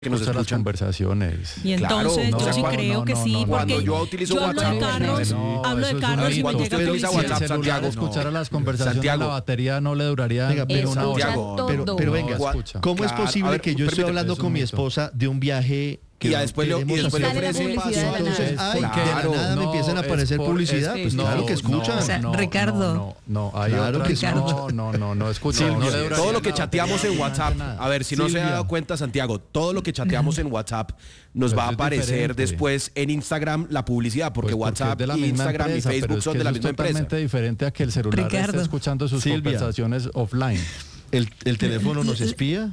que nos escuchan las escuchan. Conversaciones. Y entonces Claro, yo sí creo que sí, Cuando porque yo utilizo hablo WhatsApp, de carros, hablo de carros y me cuando llega usted utiliza publicidad. WhatsApp, Santiago, escuchara las conversaciones, Santiago. la batería no le duraría Venga, ni pero una hora. Santiago, Pero venga, escucha. ¿cómo es Claro, posible a ver, que yo estoy permíteme, hablando es un con mi mito. esposa de un viaje que Y ya después le queremos ofrece hacer? Sale la publicidad de la Entonces, nada. ay, que de la nada me empiezan a aparecer publicidad, pues claro que escuchan. O sea, Ricardo. No, hay Claro otras, que escuchan. no escuchan. Silvia, No le duraría todo lo que nada, chateamos en nada, WhatsApp, nada. a ver, si no se ha Silvia. dado cuenta, Santiago, todo lo que chateamos en WhatsApp nos Pues va a es aparecer diferente. después en Instagram la publicidad, porque Pues WhatsApp, es de la misma Instagram empresa, y pero Facebook es son que de la eso es misma empresa. totalmente diferente a que el celular Ricardo. esté escuchando sus Silvia. conversaciones offline. ¿El teléfono nos espía?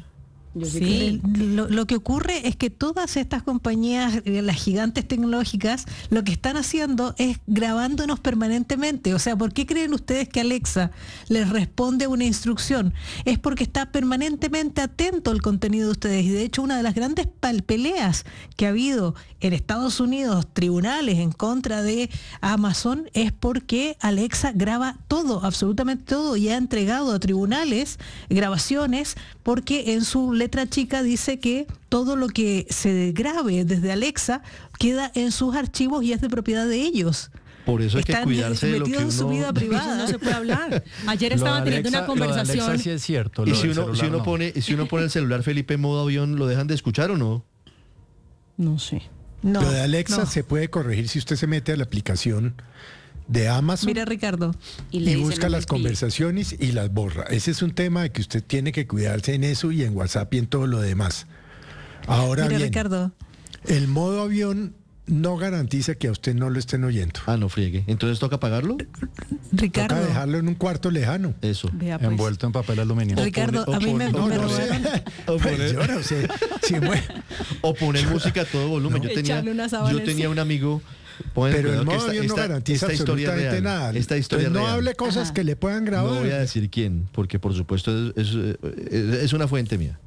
Sí, lo que ocurre es que todas estas compañías, las gigantes tecnológicas, lo que están haciendo es grabándonos permanentemente. O sea, ¿por qué creen ustedes que Alexa les responde una instrucción? Es porque está permanentemente atento al contenido de ustedes. Y de hecho, una de las grandes peleas que ha habido en Estados Unidos, tribunales en contra de Amazon, es porque Alexa graba todo, absolutamente todo, y ha entregado a tribunales grabaciones porque en su letra chica dice que todo lo que se grabe desde Alexa queda en sus archivos y es de propiedad de ellos. Por eso hay que Están cuidarse de lo que metidos en su vida uno... privada. No se puede hablar. Ayer Lo estaban de teniendo una Alexa- lo de conversación. Alexa sí es cierto. Y lo si del uno celular no. pone el celular, Felipe, en modo avión, ¿lo dejan de escuchar o no? No sé. No, Lo de Alexa no. se puede corregir si usted se mete a la aplicación de Amazon Mira, Ricardo, y le dicen, busca no me las espíe. conversaciones y las borra. Ese es un tema de que usted tiene que cuidarse en eso y en WhatsApp y en todo lo demás. Ahora Mira, bien, Ricardo, el modo avión no garantiza que a usted no lo estén oyendo. Ah, no friegue. ¿Entonces toca pagarlo? Ricardo, Toca dejarlo en un cuarto lejano. Eso. Vea, pues. Envuelto en papel aluminio. Ricardo, o a mí me, pone- me no sé. robaron. O Pues poner- yo no sé. Si mue- O poner música a todo volumen. No. Yo tenía Echarle una sábana un amigo... pongan Pero el cuidado que modo avión no garantiza esta historia absolutamente real, nada. Esta historia Entonces, no real. hable cosas Ajá. que le puedan grabar. No voy a decir quién, porque por supuesto es una fuente mía.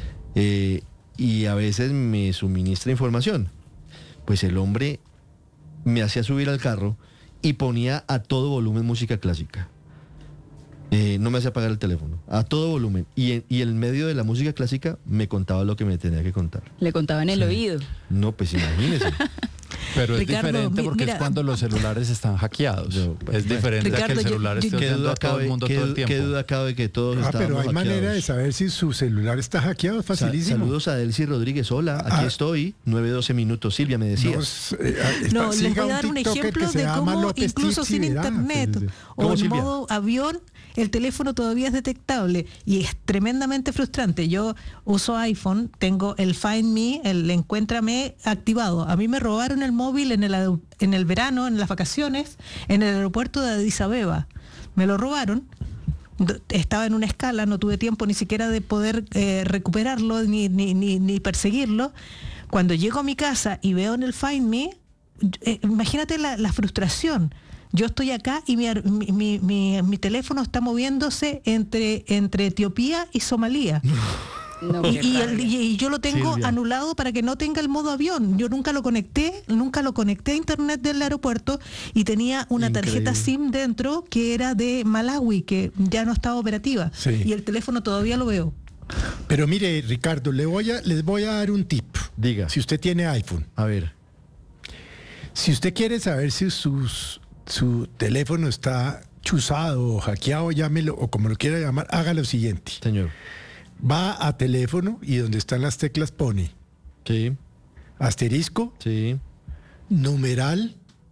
Y a veces me suministra información. Pues el hombre me hacía subir al carro y ponía a todo volumen música clásica. No me hacía apagar el teléfono, a todo volumen. Y en medio de la música clásica me contaba lo que me tenía que contar. Le contaba en el oído. No, pues imagínese. Pero es Ricardo, diferente porque mira, es cuando los celulares están hackeados. Es diferente a que Ricardo, el celular esté ¿Qué oyendo duda a todo el cabe, mundo todo el tiempo. qué duda cabe que todos Ah, pero estábamos hay manera de hackeados? saber si su celular está hackeado, es facilísimo. Saludos a Delcy Rodríguez. Hola, aquí estoy. 9:12 minutos. Silvia, me decías. No, les siga voy a dar un TikToker ejemplo que se de llama cómo López incluso Tips y sin verá. internet ¿Cómo, o en Silvia? modo avión, el teléfono todavía es detectable y es tremendamente frustrante. Yo uso iPhone, tengo el Find Me, el Encuéntrame activado. A mí me robaron el móvil en el verano, en las vacaciones, en el aeropuerto de Addis Abeba. Me lo robaron. Estaba en una escala, no tuve tiempo ni siquiera de poder recuperarlo ni perseguirlo. Cuando llego a mi casa y veo en el Find Me, imagínate la frustración. Yo estoy acá y mi teléfono está moviéndose entre Etiopía y Somalia. No, Y, qué y rabia. y yo lo tengo Silvia. anulado para que no tenga el modo avión. Yo nunca lo conecté a internet del aeropuerto y tenía una tarjeta Increíble. SIM dentro que era de Malawi, que ya no estaba operativa. Sí. Y el teléfono todavía lo veo. Pero mire, Ricardo, les voy a dar un tip. Diga. Si usted tiene iPhone, A ver. si usted quiere saber si su teléfono está chuzado o hackeado, llámelo o como lo quiera llamar, haga lo siguiente. Señor. Va a teléfono y donde están las teclas pone Sí, asterisco, sí. numeral,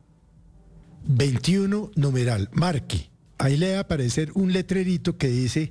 21 numeral, marque. Ahí le va a aparecer un letrerito que dice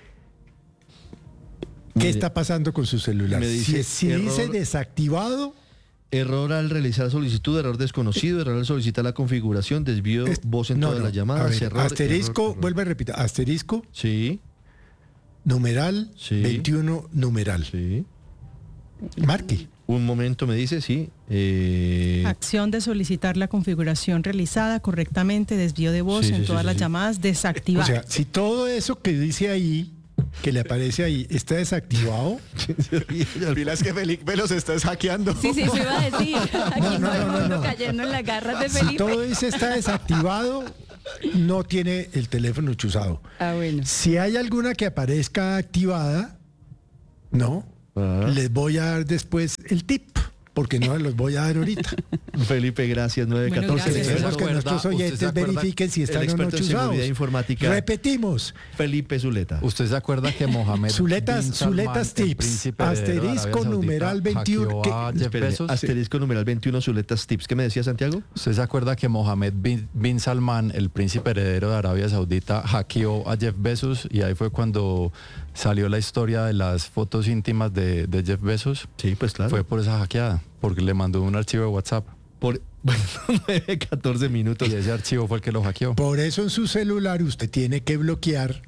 qué Mire, está pasando con su celular. me dice, si dice error- desactivado, Error al realizar solicitud, error desconocido, error al solicitar la configuración, desvío voz en todas las A llamadas, ver, error. asterisco, error, error. vuelve a repetir, asterisco, Sí, numeral, Sí. 21 numeral. sí. Marque. Un momento me dice, sí. Acción de solicitar la configuración realizada correctamente, desvío de voz Sí, en sí, todas sí, las sí. llamadas, O desactivar. sea, si todo eso que dice ahí, que le aparece ahí, está desactivado, Pilas que Felipe los está hackeando. Sí, sí, eso iba a decir. Aquí No, no, todo el no, mundo no. cayendo en las garras de si Felipe. todo eso está desactivado, no tiene el teléfono chuzado. Ah, bueno. Si hay alguna que aparezca activada, no, Les voy a dar después el tip, porque no los voy a dar ahorita. Felipe, gracias. 9:14. Bueno, gracias. Queremos que nuestros oyentes verifiquen si están o no experto en chuzados. seguridad informática, Repetimos. Felipe Zuleta. ¿Usted se acuerda que Mohamed Zuletas bin Salman, el tips. príncipe heredero de Arabia Asterisco Saudita, numeral 21. hackeó a Jeff Espere, Bezos? asterisco numeral 21, Zuletas Tips. ¿Qué me decía Santiago? ¿Usted se acuerda que Mohamed bin Salman, el príncipe heredero de Arabia Saudita, hackeó a Jeff Bezos? Y ahí fue cuando salió la historia de las fotos íntimas de Jeff Bezos. Sí, pues claro. Fue por esa hackeada, porque le mandó un archivo de WhatsApp. Por 9:14 minutos. Y ese archivo fue el que lo hackeó. Por eso en su celular usted tiene que bloquear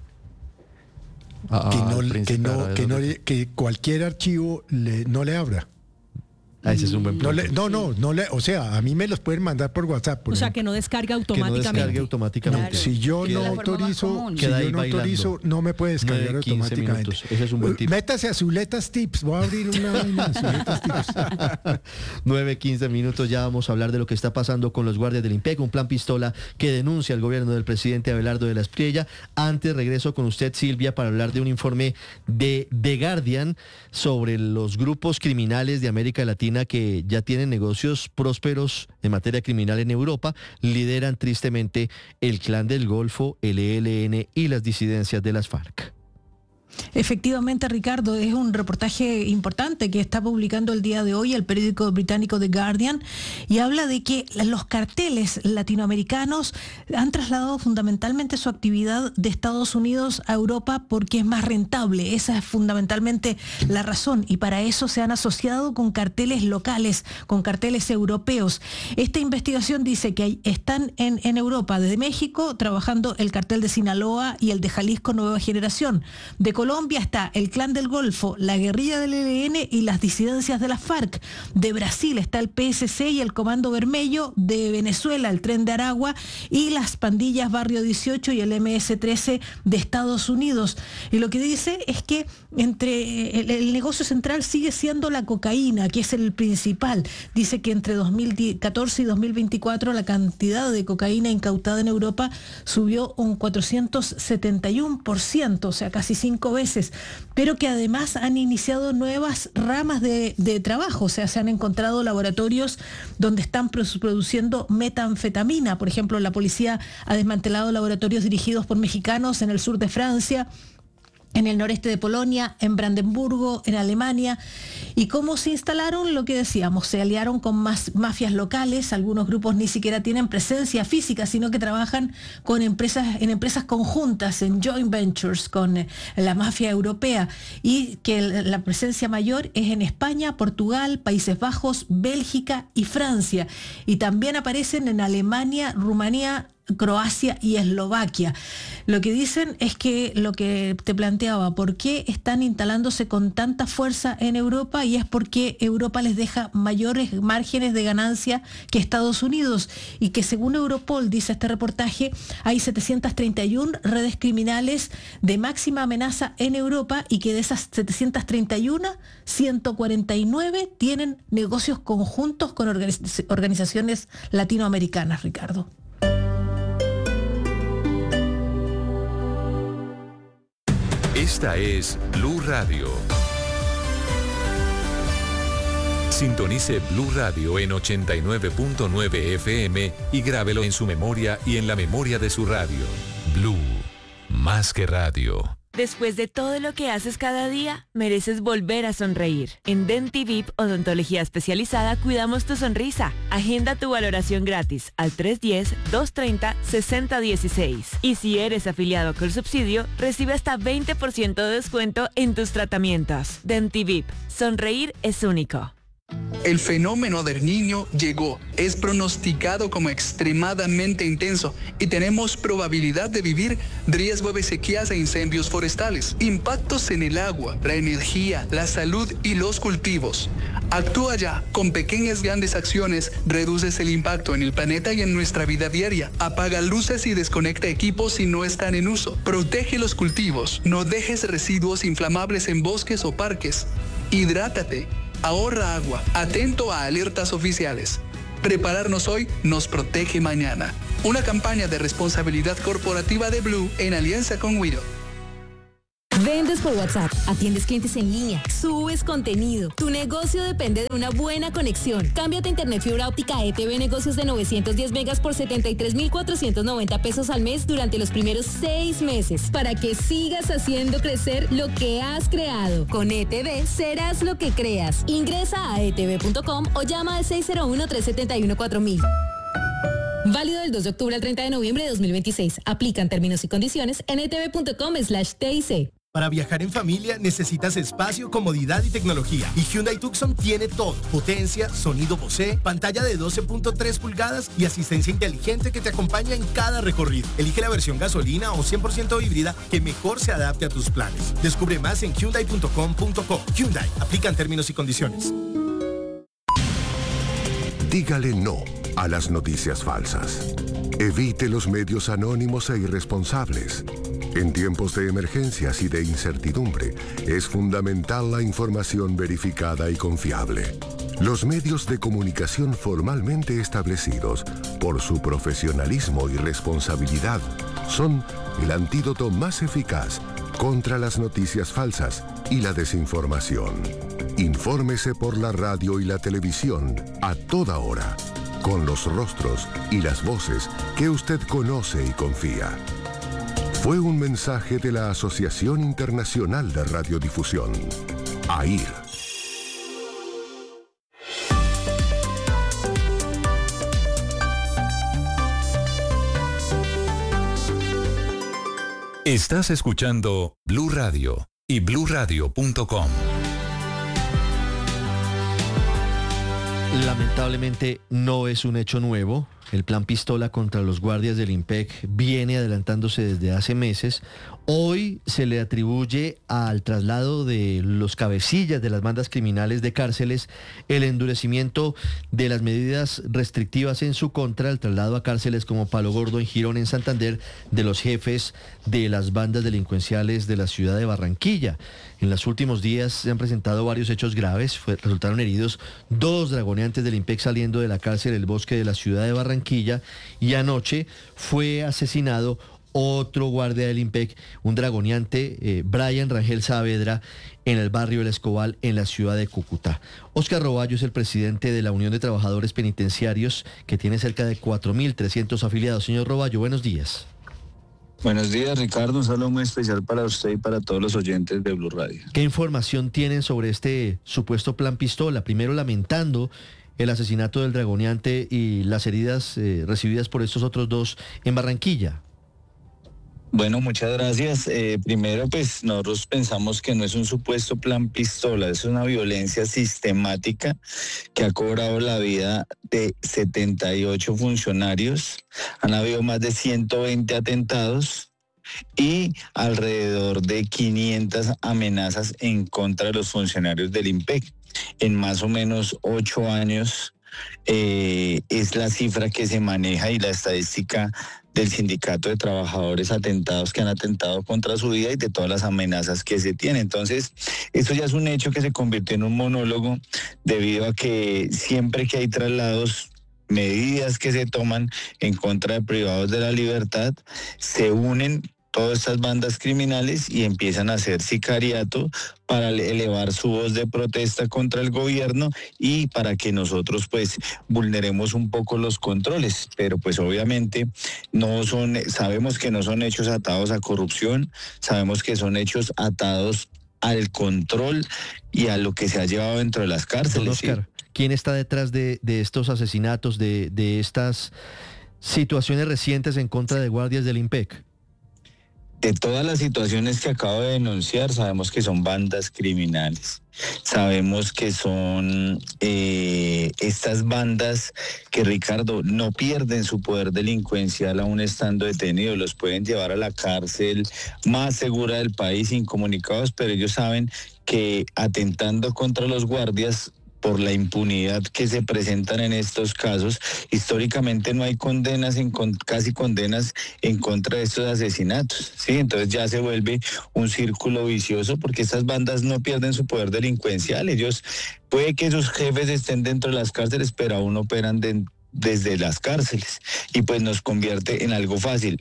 que cualquier archivo no le abra. Ese es un buen punto. O sea, a mí me los pueden mandar por WhatsApp. O sea, que no descargue Que no descargue automáticamente. automáticamente. Claro. Si yo Es no la forma más autorizo, común. si Queda yo ahí no bailando. autorizo, no me puede descargar 9, 15 automáticamente. minutos. Ese es un buen tip. Métase a Zuletas Tips. Voy a abrir una vaina de Zuletas Tips. 9:15 minutos, ya vamos a hablar de lo que está pasando con los guardias del IMPEC, un plan pistola que denuncia al gobierno del presidente Abelardo de la Espriella. Antes regreso con usted, Silvia, para hablar de un informe de The Guardian sobre los grupos criminales de América Latina que ya tienen negocios prósperos en materia criminal en Europa. Lideran tristemente el Clan del Golfo, el ELN y las disidencias de las FARC. Efectivamente, Ricardo, es un reportaje importante que está publicando el día de hoy el periódico británico The Guardian y habla de que los carteles latinoamericanos han trasladado fundamentalmente su actividad de Estados Unidos a Europa porque es más rentable. Esa es fundamentalmente la razón y para eso se han asociado con carteles locales, con carteles europeos. Esta investigación dice que están en Europa, desde México, trabajando el cartel de Sinaloa y el de Jalisco Nueva Generación. De Colombia está el Clan del Golfo, la guerrilla del ELN y las disidencias de la FARC. De Brasil está el PSC y el Comando Vermelho. De Venezuela el Tren de Aragua y las pandillas Barrio 18 y el MS-13 de Estados Unidos. Y lo que dice es que entre el negocio central sigue siendo la cocaína, que es el principal. Dice que entre 2014 y 2024 la cantidad de cocaína incautada en Europa subió un 471%, o sea, casi 5 veces, pero que además han iniciado nuevas ramas de trabajo, o sea, se han encontrado laboratorios donde están produciendo metanfetamina. Por ejemplo, la policía ha desmantelado laboratorios dirigidos por mexicanos en el sur de Francia, en el noreste de Polonia, en Brandenburgo, en Alemania. ¿Y cómo se instalaron? Lo que decíamos, se aliaron con mafias locales. Algunos grupos ni siquiera tienen presencia física, sino que trabajan en empresas conjuntas, en joint ventures con la mafia europea, y que la presencia mayor es en España, Portugal, Países Bajos, Bélgica y Francia. Y también aparecen en Alemania, Rumanía, Croacia y Eslovaquia. Lo que dicen es que lo que te planteaba, ¿por qué están instalándose con tanta fuerza en Europa? Y es porque Europa les deja mayores márgenes de ganancia que Estados Unidos, y que según Europol, dice este reportaje, hay 731 redes criminales de máxima amenaza en Europa, y que de esas 731, 149 tienen negocios conjuntos con organizaciones latinoamericanas, Ricardo. Esta es Blue Radio. Sintonice Blue Radio en 89.9 FM y grábelo en su memoria y en la memoria de su radio. Blue, más que radio. Después de todo lo que haces cada día, mereces volver a sonreír. En Dentivip Odontología Especializada cuidamos tu sonrisa. Agenda tu valoración gratis al 310-230-6016. Y si eres afiliado con subsidio, recibe hasta 20% de descuento en tus tratamientos. Dentivip, sonreír es único. El fenómeno del Niño llegó, es pronosticado como extremadamente intenso y tenemos probabilidad de vivir riesgo de sequías e incendios forestales, impactos en el agua, la energía, la salud y los cultivos. Actúa ya, con pequeñas grandes acciones reduces el impacto en el planeta y en nuestra vida diaria. Apaga luces y desconecta equipos si no están en uso. Protege los cultivos, no dejes residuos inflamables en bosques o parques. Hidrátate. Ahorra agua, atento a alertas oficiales. Prepararnos hoy nos protege mañana. Una campaña de responsabilidad corporativa de Blue en alianza con Wido. Vendes por WhatsApp, atiendes clientes en línea, subes contenido. Tu negocio depende de una buena conexión. Cámbiate a Internet fibra óptica ETV Negocios de 910 megas por 73,490 pesos al mes durante los primeros 6 meses para que sigas haciendo crecer lo que has creado. Con ETV serás lo que creas. Ingresa a etv.com o llama al 601-371-4000. Válido del 2 de octubre al 30 de noviembre de 2026. Aplican términos y condiciones en etv.com/TIC. Para viajar en familia necesitas espacio, comodidad y tecnología. Y Hyundai Tucson tiene todo. Potencia, sonido Bose, pantalla de 12.3 pulgadas y asistencia inteligente que te acompaña en cada recorrido. Elige la versión gasolina o 100% híbrida que mejor se adapte a tus planes. Descubre más en hyundai.com.co. Hyundai, aplican términos y condiciones. Dígale no a las noticias falsas. Evite los medios anónimos e irresponsables. En tiempos de emergencias y de incertidumbre, es fundamental la información verificada y confiable. Los medios de comunicación formalmente establecidos, por su profesionalismo y responsabilidad, son el antídoto más eficaz contra las noticias falsas y la desinformación. Infórmese por la radio y la televisión a toda hora, con los rostros y las voces que usted conoce y confía. Fue un mensaje de la Asociación Internacional de Radiodifusión, AIR. Estás escuchando Blue Radio y bluradio.com. Lamentablemente no es un hecho nuevo. El plan pistola contra los guardias del IMPEC viene adelantándose desde hace meses. Hoy se le atribuye al traslado de los cabecillas de las bandas criminales de cárceles el endurecimiento de las medidas restrictivas en su contra, el traslado a cárceles como Palo Gordo en Girón, en Santander, de los jefes de las bandas delincuenciales de la ciudad de Barranquilla. En los últimos días se han presentado varios hechos graves. Resultaron heridos 2 dragoneantes del IMPEC saliendo de la cárcel El Bosque de la ciudad de Barranquilla, y anoche fue asesinado otro guardia del IMPEC, un dragoneante, Brian Rangel Saavedra, en el barrio El Escobal, en la ciudad de Cúcuta. Óscar Roballo es el presidente de la Unión de Trabajadores Penitenciarios, que tiene cerca de 4.300 afiliados. Señor Roballo, buenos días. Buenos días, Ricardo. Un saludo muy especial para usted y para todos los oyentes de Blue Radio. ¿Qué información tienen sobre este supuesto plan pistola? Primero, lamentando el asesinato del dragoneante y las heridas recibidas por estos otros 2 en Barranquilla. Bueno, muchas gracias. Primero, pues nosotros pensamos que no es un supuesto plan pistola, es una violencia sistemática que ha cobrado la vida de 78 funcionarios. Han habido más de 120 atentados y alrededor de 500 amenazas en contra de los funcionarios del IMPEC. En más o menos 8 años es la cifra que se maneja y la estadística del Sindicato de Trabajadores atentados que han atentado contra su vida y de todas las amenazas que se tienen. Entonces, esto ya es un hecho que se convirtió en un monólogo debido a que siempre que hay traslados, medidas que se toman en contra de privados de la libertad, se unen todas estas bandas criminales y empiezan a hacer sicariato para elevar su voz de protesta contra el gobierno y para que nosotros pues vulneremos un poco los controles, pero pues obviamente sabemos que no son hechos atados a corrupción, sabemos que son hechos atados al control y a lo que se ha llevado dentro de las cárceles. Don Óscar, ¿sí? ¿Quién está detrás de estos asesinatos, de estas situaciones recientes en contra de guardias del IMPEC? De todas las situaciones que acabo de denunciar, sabemos que son bandas criminales. Sabemos que son estas bandas que, Ricardo, no pierden su poder delincuencial aún estando detenidos. Los pueden llevar a la cárcel más segura del país incomunicados, pero ellos saben que atentando contra los guardias, por la impunidad que se presentan en estos casos, históricamente no hay casi condenas en contra de estos asesinatos, ¿sí? Entonces ya se vuelve un círculo vicioso porque estas bandas no pierden su poder delincuencial. Ellos, puede que sus jefes estén dentro de las cárceles, pero aún operan desde las cárceles y pues nos convierte en algo fácil.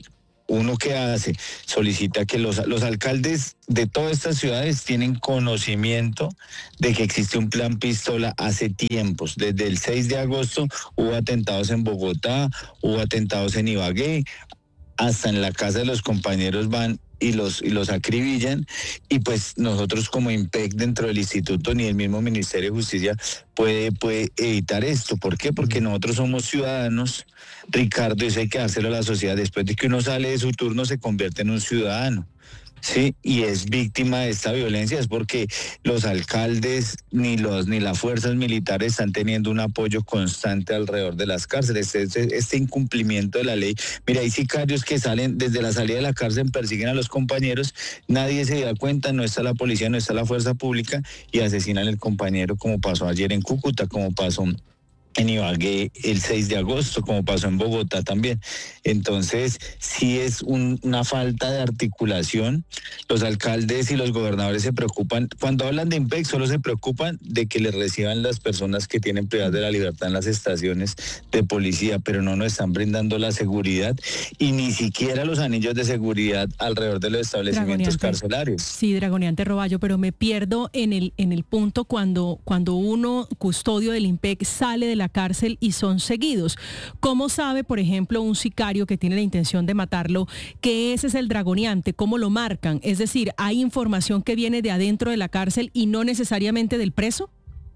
¿Uno qué hace? Solicita que los alcaldes de todas estas ciudades tienen conocimiento de que existe un plan pistola hace tiempos. Desde el 6 de agosto hubo atentados en Bogotá, hubo atentados en Ibagué, hasta en la casa de los compañeros van y los acribillan, y pues nosotros como IMPEC dentro del instituto ni el mismo Ministerio de Justicia puede evitar esto. ¿Por qué? Porque nosotros somos ciudadanos, Ricardo, y eso hay que dárselo a la sociedad. Después de que uno sale de su turno se convierte en un ciudadano, ¿sí? Y es víctima de esta violencia, es porque los alcaldes ni las fuerzas militares están teniendo un apoyo constante alrededor de las cárceles. Este incumplimiento de la ley. Mira, hay sicarios que salen desde la salida de la cárcel, persiguen a los compañeros, nadie se da cuenta, no está la policía, no está la fuerza pública, y asesinan al compañero, como pasó ayer en Cúcuta, como pasó en Ibagué el 6 de agosto, como pasó en Bogotá también. Entonces, sí es una falta de articulación. Los alcaldes y los gobernadores se preocupan, cuando hablan de IMPEC, solo se preocupan de que les reciban las personas que tienen privadas de la libertad en las estaciones de policía, pero no nos están brindando la seguridad y ni siquiera los anillos de seguridad alrededor de los establecimientos carcelarios. Sí, Dragoneante Roballo, pero me pierdo en el punto cuando uno, custodio del IMPEC, sale de la cárcel y son seguidos. ¿Cómo sabe, por ejemplo, un sicario que tiene la intención de matarlo que ese es el dragoneante? ¿Cómo lo marcan? Es decir, ¿hay información que viene de adentro de la cárcel y no necesariamente del preso?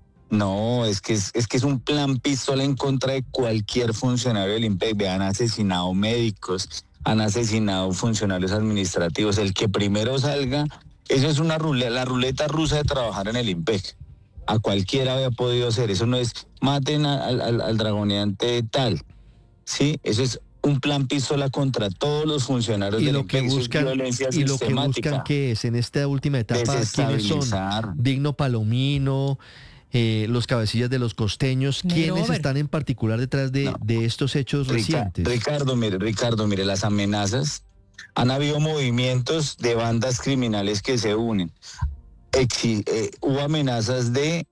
No, es que es un plan pistola en contra de cualquier funcionario del IMPEC. Han asesinado médicos, han asesinado funcionarios administrativos. El que primero salga, eso es la ruleta rusa de trabajar en el IMPEC. A cualquiera había podido ser. Eso no es maten al dragoneante tal, ¿sí? Eso es un plan pistola contra todos los funcionarios y del lo que IMPEC. buscan y lo que buscan que es en esta última etapa, ¿quiénes son? Digno Palomino, los cabecillas de los costeños, ¿quiénes están en particular detrás de estos hechos recientes? Ricardo, mire, las amenazas, han habido movimientos de bandas criminales que se unen. Hubo amenazas de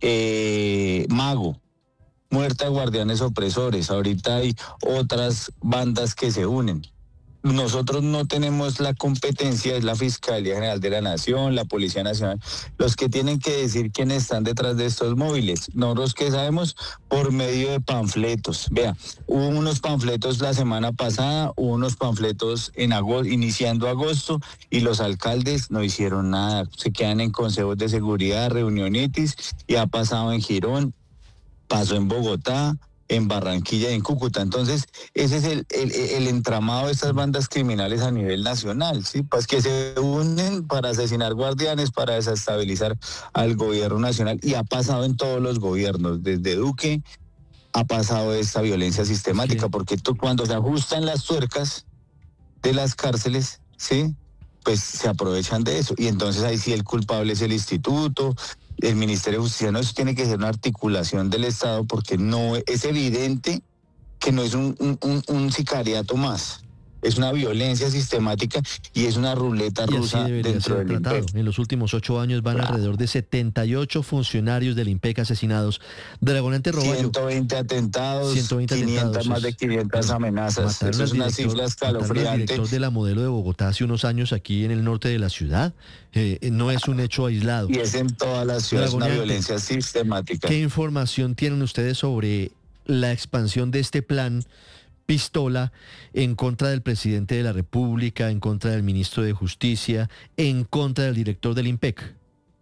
Mago, muerte a guardianes opresores. Ahorita hay otras bandas que se unen. Nosotros no tenemos la competencia, es la Fiscalía General de la Nación, la Policía Nacional, los que tienen que decir quiénes están detrás de estos móviles. Nosotros que sabemos por medio de panfletos. Vea, hubo unos panfletos la semana pasada, hubo unos panfletos en agosto, iniciando agosto, y los alcaldes no hicieron nada. Se quedan en consejos de seguridad, reunionitis, y ha pasado en Girón, pasó en Bogotá, en Barranquilla y en Cúcuta. Entonces, ese es el entramado de estas bandas criminales a nivel nacional, ¿sí? Pues que se unen para asesinar guardianes, para desestabilizar al gobierno nacional, y ha pasado en todos los gobiernos, desde Duque ha pasado esta violencia sistemática, porque cuando se ajustan las tuercas de las cárceles, ¿sí? Pues se aprovechan de eso, y entonces ahí sí el culpable es el instituto, el Ministerio de Justicia. No, eso tiene que ser una articulación del Estado, porque no es evidente que no es un sicariato más. Es una violencia sistemática y es una ruleta rusa dentro del IMPEC. En los últimos 8 años van alrededor de 78 funcionarios del IMPEC asesinados. Dragoneante Roballo. 120 atentados, 500, más de 500 amenazas. Eso es una cifra escalofriante. El director de la Modelo de Bogotá hace unos años aquí en el norte de la ciudad. No es un hecho aislado. Y es en todas las ciudades una violencia sistemática. ¿Qué información tienen ustedes sobre la expansión de este plan pistola en contra del presidente de la República, en contra del ministro de Justicia, en contra del director del IMPEC?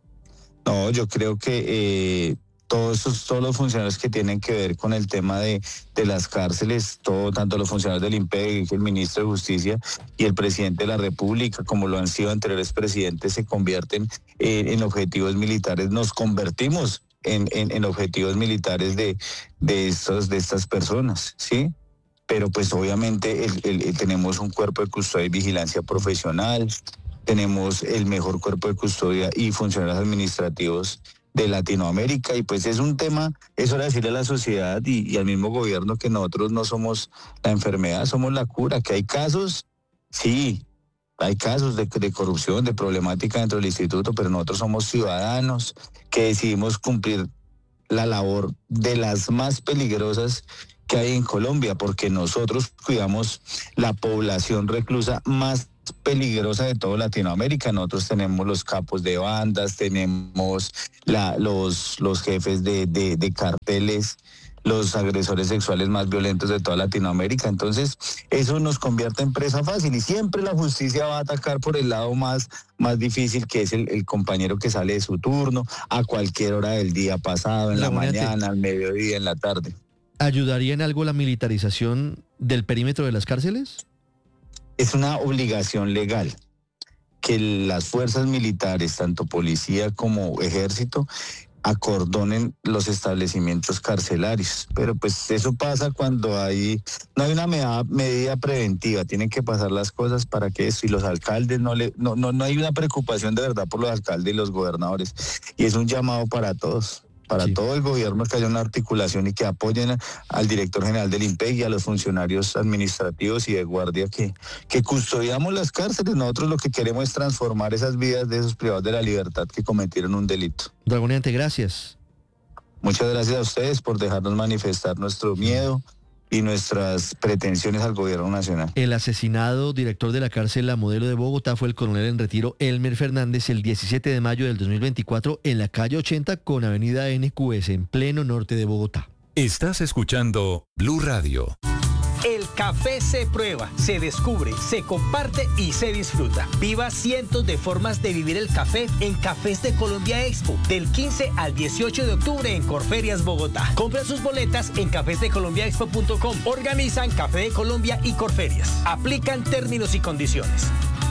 No, yo creo que todos los funcionarios que tienen que ver con el tema de las cárceles, tanto los funcionarios del IMPEC, el ministro de Justicia y el presidente de la República, como lo han sido anteriores presidentes, se convierten en objetivos militares. Nos convertimos en objetivos militares de estas personas, ¿sí? Pero pues obviamente tenemos un cuerpo de custodia y vigilancia profesional, tenemos el mejor cuerpo de custodia y funcionarios administrativos de Latinoamérica, y pues es un tema, es hora de decirle a la sociedad y al mismo gobierno que nosotros no somos la enfermedad, somos la cura. Que hay casos, sí, hay casos de corrupción, de problemática dentro del instituto, pero nosotros somos ciudadanos que decidimos cumplir la labor de las más peligrosas que hay en Colombia, porque nosotros cuidamos la población reclusa más peligrosa de toda Latinoamérica. Nosotros tenemos los capos de bandas, tenemos los jefes de carteles, los agresores sexuales más violentos de toda Latinoamérica. Entonces, eso nos convierte en presa fácil y siempre la justicia va a atacar por el lado más difícil, que es el compañero que sale de su turno a cualquier hora del día, pasado, en la mañana, al mediodía, en la tarde. ¿Ayudaría en algo la militarización del perímetro de las cárceles? Es una obligación legal que las fuerzas militares, tanto policía como ejército, acordonen los establecimientos carcelarios. Pero pues eso pasa cuando no hay una medida preventiva. Tienen que pasar las cosas para que eso, y los alcaldes no hay una preocupación de verdad por los alcaldes y los gobernadores. Y es un llamado para todos. Todo el gobierno, que haya una articulación y que apoyen al director general del INPEC y a los funcionarios administrativos y de guardia que custodiamos las cárceles. Nosotros lo que queremos es transformar esas vidas de esos privados de la libertad que cometieron un delito. Dragoneante, gracias. Muchas gracias a ustedes por dejarnos manifestar nuestro miedo y nuestras pretensiones al gobierno nacional. El asesinado director de la cárcel La Modelo de Bogotá fue el coronel en retiro Elmer Fernández el 17 de mayo del 2024 en la calle 80 con avenida NQS en pleno norte de Bogotá. Estás escuchando Blue Radio. El café se prueba, se descubre, se comparte y se disfruta. Viva cientos de formas de vivir el café en Cafés de Colombia Expo, del 15 al 18 de octubre en Corferias, Bogotá. Compra sus boletas en cafesdecolombiaexpo.com. Organizan Café de Colombia y Corferias. Aplican términos y condiciones.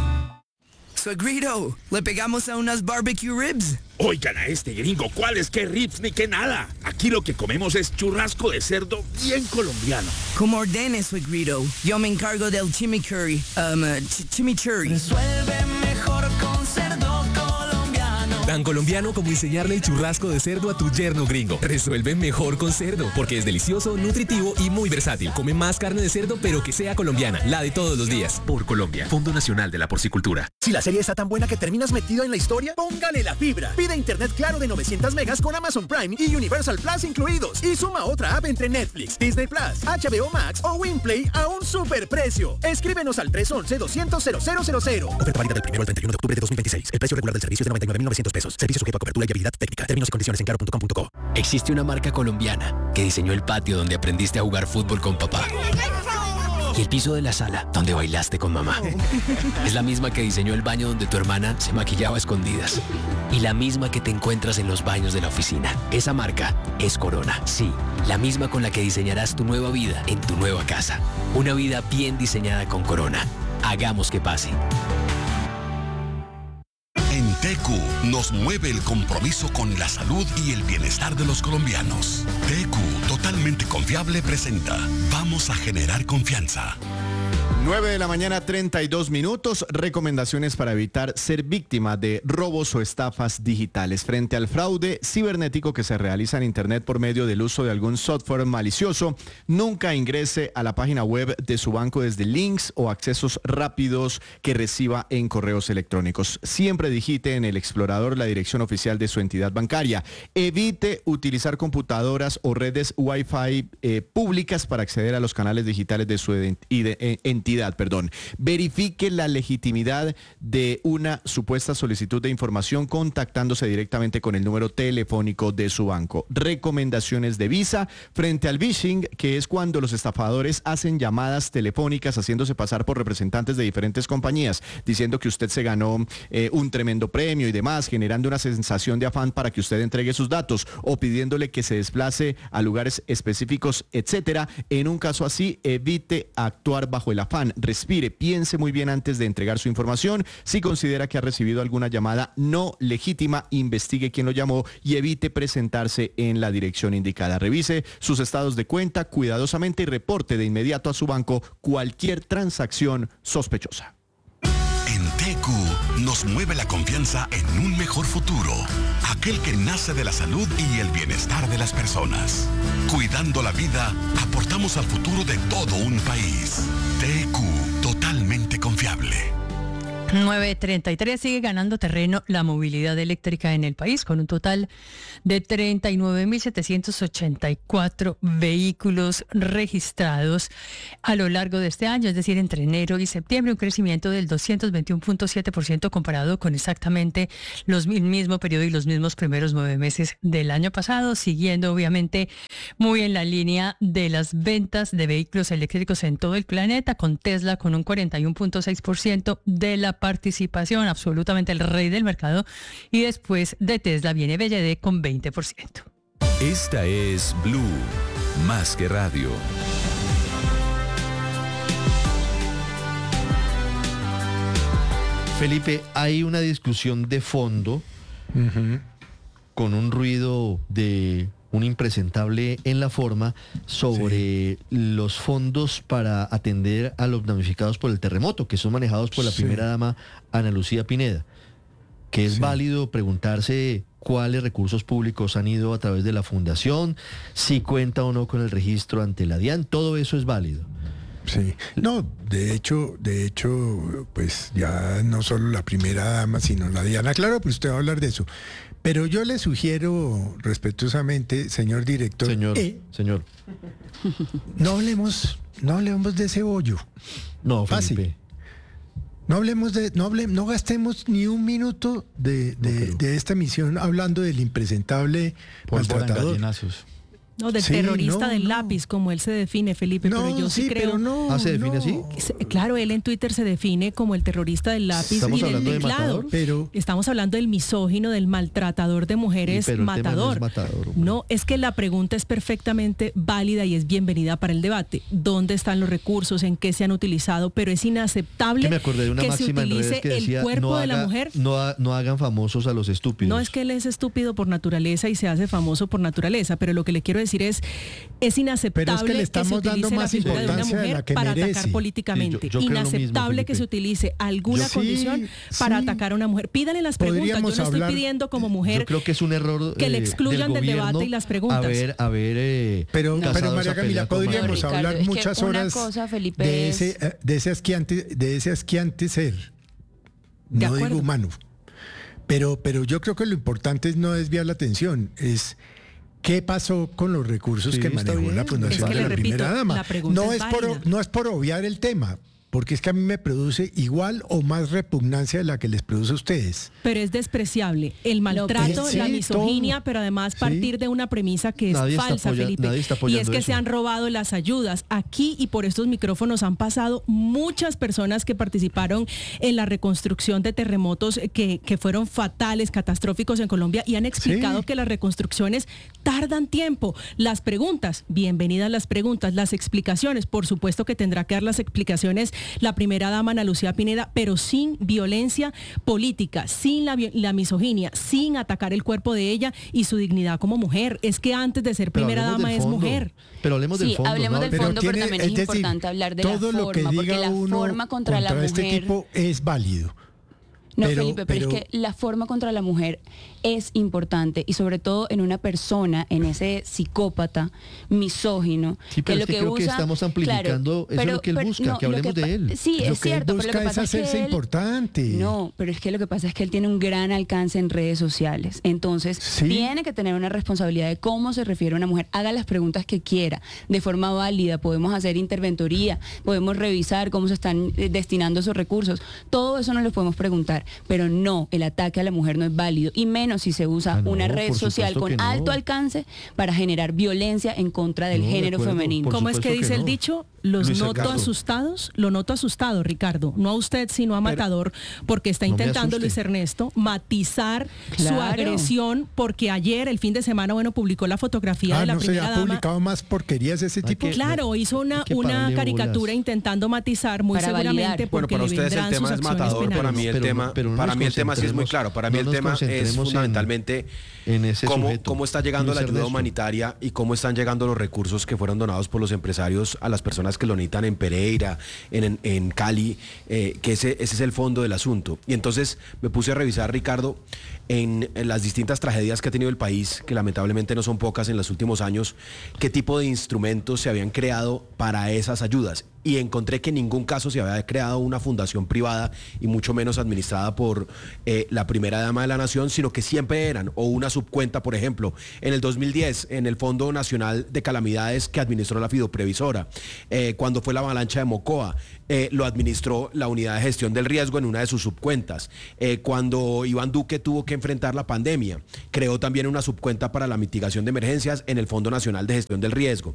Suegrito, ¿le pegamos a unas barbecue ribs? Oigan a este gringo, ¿cuáles qué ribs ni qué nada? Aquí lo que comemos es churrasco de cerdo bien colombiano. Como ordene, suegrito. Yo me encargo del chimichurri. Chimichurri. Resuelve mejor con cerdo colombiano. Tan colombiano como enseñarle el churrasco de cerdo a tu yerno gringo. Resuelve mejor con cerdo, porque es delicioso, nutritivo y muy versátil. Come más carne de cerdo, pero que sea colombiana, la de todos los días. Por Colombia, Fondo Nacional de la Porcicultura. Si la serie está tan buena que terminas metido en la historia, póngale la fibra. Pide internet claro de 900 megas con Amazon Prime y Universal Plus incluidos. Y suma otra app entre Netflix, Disney Plus, HBO Max o Winplay a un superprecio. Escríbenos al 311-200-0000. Oferta válida del 1 al 31 de octubre de 2026. El precio regular del servicio es de 99.900 pesos. Servicio sujeto a cobertura y habilidad técnica. Términos y condiciones en claro.com.co. Existe una marca colombiana que diseñó el patio donde aprendiste a jugar fútbol con papá. Y el piso de la sala donde bailaste con mamá. Es la misma que diseñó el baño donde tu hermana se maquillaba a escondidas. Y la misma que te encuentras en los baños de la oficina. Esa marca es Corona. Sí, la misma con la que diseñarás tu nueva vida en tu nueva casa. Una vida bien diseñada con Corona. Hagamos que pase. En TQ nos mueve el compromiso con la salud y el bienestar de los colombianos. TQ, totalmente confiable, presenta Vamos a generar confianza. 9 de la mañana, 32 minutos. Recomendaciones para evitar ser víctima de robos o estafas digitales. Frente al fraude cibernético que se realiza en Internet por medio del uso de algún software malicioso, nunca ingrese a la página web de su banco desde links o accesos rápidos que reciba en correos electrónicos. Siempre digite en el explorador la dirección oficial de su entidad bancaria. Evite utilizar computadoras o redes Wi-Fi públicas para acceder a los canales digitales de su entidad. Verifique la legitimidad de una supuesta solicitud de información contactándose directamente con el número telefónico de su banco. Recomendaciones de Visa frente al phishing, que es cuando los estafadores hacen llamadas telefónicas haciéndose pasar por representantes de diferentes compañías, diciendo que usted se ganó un tremendo premio y demás, generando una sensación de afán para que usted entregue sus datos o pidiéndole que se desplace a lugares específicos, etcétera. En un caso así, evite actuar bajo el afán. Respire, piense muy bien antes de entregar su información. Si considera que ha recibido alguna llamada no legítima, investigue quién lo llamó y evite presentarse en la dirección indicada. Revise sus estados de cuenta cuidadosamente y reporte de inmediato a su banco cualquier transacción sospechosa. En TQ nos mueve la confianza en un mejor futuro, aquel que nace de la salud y el bienestar de las personas. Cuidando la vida, aportamos al futuro de todo un país. TQ, totalmente confiable. 9:33 sigue ganando terreno la movilidad eléctrica en el país con un total de 39.784 vehículos registrados a lo largo de este año, es decir, entre enero y septiembre, un crecimiento del 221.7% comparado con exactamente el mismo periodo y los mismos primeros 9 meses del año pasado, siguiendo obviamente muy en la línea de las ventas de vehículos eléctricos en todo el planeta, con Tesla con un 41.6% de la participación, absolutamente el rey del mercado, y después de Tesla viene BYD con 20%. Esta es Blue, más que radio. Felipe, hay una discusión de fondo con un ruido de un impresentable en la forma sobre los fondos para atender a los damnificados por el terremoto, que son manejados por la primera dama Ana Lucía Pineda, que es válido preguntarse cuáles recursos públicos han ido a través de la fundación, si cuenta o no con el registro ante la DIAN, todo eso es válido. Sí, no, de hecho, pues ya no solo la primera dama, sino la Diana, claro, pues usted va a hablar de eso. Pero yo le sugiero respetuosamente, señor director, señor, no hablemos de ese hoyo. No, fácil. Felipe. No gastemos ni un minuto de esta emisión hablando del impresentable maltratador. No, del terrorista del lápiz, como él se define, Felipe, pero yo sí creo... Pero no, ¿se define así? Claro, él en Twitter se define como el terrorista del lápiz y del teclado. Estamos hablando del misógino, del maltratador de mujeres, matador. No, es que la pregunta es perfectamente válida y es bienvenida para el debate. ¿Dónde están los recursos? ¿En qué se han utilizado? Pero es inaceptable que se utilice el cuerpo de la mujer. No hagan famosos a los estúpidos. No es que él es estúpido por naturaleza y se hace famoso por naturaleza, pero lo que le quiero decir es inaceptable que se utilice la figura de una mujer para atacar políticamente. Inaceptable que se utilice alguna condición para atacar a una mujer. Pídale las preguntas. Yo no estoy pidiendo como mujer. Yo creo que es un error que le excluyan del debate y las preguntas. Pero María Camila, podríamos hablar muchas horas de ese asqueante ser. No digo humano. Pero yo creo que lo importante es no desviar la atención. ¿Qué pasó con los recursos que manejó la Fundación de la Primera Dama? No es por obviar el tema, porque es que a mí me produce igual o más repugnancia de la que les produce a ustedes. Pero es despreciable. El maltrato, la misoginia, pero además partir de una premisa que es falsa, Felipe. Y es que se han robado las ayudas. Aquí y por estos micrófonos han pasado muchas personas que participaron en la reconstrucción de terremotos que fueron fatales, catastróficos en Colombia y han explicado que las reconstrucciones tardan tiempo. Las preguntas, bienvenidas las preguntas, las explicaciones, por supuesto que tendrá que dar las explicaciones la primera dama Ana Lucía Pineda, pero sin violencia política, sin la misoginia, sin atacar el cuerpo de ella y su dignidad como mujer. Es que antes de ser primera dama es mujer. Pero hablemos del fondo. Hablemos del fondo, pero también es importante hablar de la forma, porque la forma contra la mujer... este tipo es válido. No, Felipe, pero es que la forma contra la mujer es importante y sobre todo en una persona, en ese psicópata misógino, que lo que creo usa, que estamos amplificando, eso es lo que él busca, que hablemos de él. Sí, es cierto, pero lo que pasa es hacerse importante. No, pero es que lo que pasa es que él tiene un gran alcance en redes sociales, entonces tiene que tener una responsabilidad de cómo se refiere a una mujer. Haga las preguntas que quiera, de forma válida, podemos hacer interventoría, podemos revisar cómo se están destinando esos recursos, todo eso no lo podemos preguntar. Pero no, el ataque a la mujer no es válido, y menos si se usa una red social con alto alcance para generar violencia en contra del género femenino. ¿Cómo es que dice el dicho? Los noto asustados, lo noto asustado, Ricardo, no a usted sino a Matador, porque está intentando Luis Ernesto matizar su agresión, porque ayer, el fin de semana, publicó la fotografía de la primera dama. ¿Ha publicado más porquerías de ese tipo? Claro, hizo una caricatura intentando matizar muy seguramente porque le vendrán sus acciones penales. Para mí el tema sí es muy claro. Para mí el tema es fundamentalmente cómo está llegando la ayuda humanitaria y cómo están llegando los recursos que fueron donados por los empresarios a las personas que lo necesitan en Pereira, en Cali, que ese es el fondo del asunto. Y entonces me puse a revisar, Ricardo, en las distintas tragedias que ha tenido el país, que lamentablemente no son pocas en los últimos años, qué tipo de instrumentos se habían creado para esas ayudas. y encontré que en ningún caso se había creado una fundación privada y mucho menos administrada por la primera dama de la nación, sino que siempre eran o una subcuenta, por ejemplo, en el 2010 en el Fondo Nacional de Calamidades que administró la Fidoprevisora, cuando fue la avalancha de Mocoa, lo administró la Unidad de Gestión del Riesgo en una de sus subcuentas. Cuando Iván Duque tuvo que enfrentar la pandemia, creó también una subcuenta para la mitigación de emergencias en el Fondo Nacional de Gestión del Riesgo.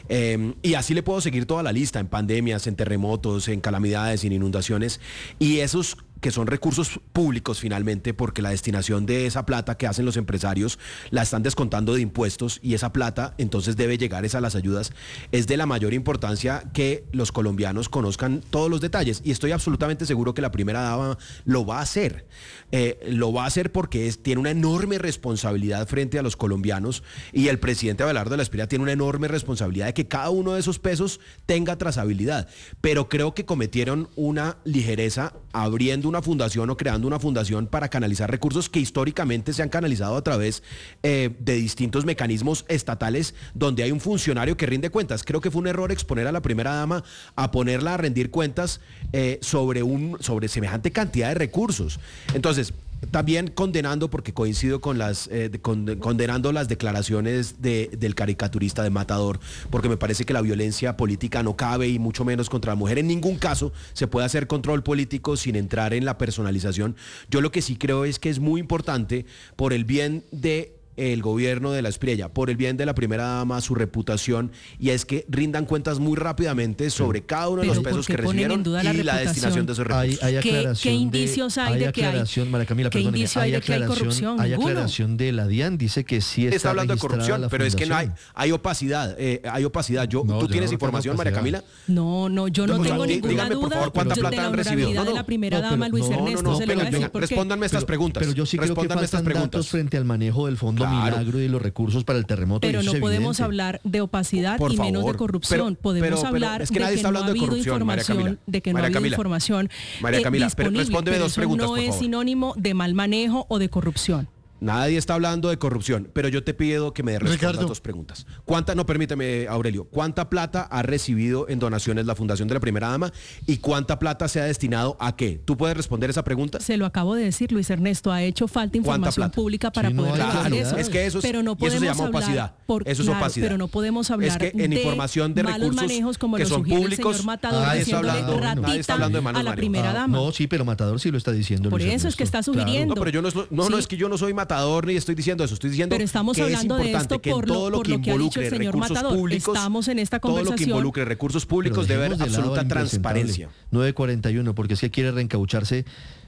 Y así le puedo seguir toda la lista, en pandemias, en terremotos, en calamidades, en inundaciones, y esos que son recursos públicos finalmente, porque la destinación de esa plata que hacen los empresarios la están descontando de impuestos, y esa plata entonces debe llegar a las ayudas. Es de la mayor importancia que los colombianos conozcan todos los detalles, y estoy absolutamente seguro que la primera dama lo va a hacer. Lo va a hacer porque tiene una enorme responsabilidad frente a los colombianos, y el presidente Abelardo de la Espriella tiene una enorme responsabilidad de que cada uno de esos pesos tenga trazabilidad. Pero creo que cometieron una ligereza abriendo una fundación o creando una fundación para canalizar recursos que históricamente se han canalizado a través de distintos mecanismos estatales donde hay un funcionario que rinde cuentas. Creo que fue un error exponer a la primera dama a ponerla a rendir cuentas sobre semejante cantidad de recursos. Entonces, también condenando, porque coincido con condenando las declaraciones del caricaturista de Matador, porque me parece que la violencia política no cabe, y mucho menos contra la mujer. En ningún caso se puede hacer control político sin entrar en la personalización. Yo lo que sí creo es que es muy importante, por el bien de el gobierno de la Espriella, por el bien de la primera dama, su reputación, y es que rindan cuentas muy rápidamente sobre cada uno de los pesos que recibieron y la destinación de esos recursos. ¿Qué indicios hay de que hay? María Camila, perdóneme, hay corrupción? Hay aclaración de la DIAN, dice que sí está hablando de corrupción, pero es que no hay opacidad. ¿Tú tienes información, María Camila? No, yo no tengo ninguna duda. Por favor, ¿cuánta plata han recibido? De la primera dama, Luis Ernesto, se lo voy a decir. Respóndanme estas preguntas. Pero yo sí creo que faltan datos frente al manejo del Fondo Milagro y los recursos para el terremoto. Pero no podemos hablar de opacidad y menos de corrupción. Podemos hablar de que no ha habido información, de que no ha habido información disponible. Respóndeme dos preguntas, por favor. No es sinónimo de mal manejo o de corrupción. Nadie está hablando de corrupción, pero yo te pido que me respondas dos preguntas. Permíteme, Aurelio, ¿cuánta plata ha recibido en donaciones la Fundación de la Primera Dama y cuánta plata se ha destinado a qué? ¿Tú puedes responder esa pregunta? Se lo acabo de decir, Luis Ernesto, ha hecho falta información pública para poder hacer eso. Es que eso se llama opacidad. Eso es opacidad. Pero no podemos hablar de en información de malos recursos manejos como que lo son públicos. El señor Matador nadie está hablando de malos a la primera dama. No, sí, pero Matador sí lo está diciendo. Por eso es que está sugiriendo. No, pero yo no es que yo no soy Matador ni estoy diciendo eso. Estoy diciendo pero estamos que hablando es importante de esto que en todo lo que involucre recursos públicos, estamos en esta conversación. Todo lo que involucre recursos públicos debe haber absoluta transparencia. 9:41, porque es que quiere reencaucharse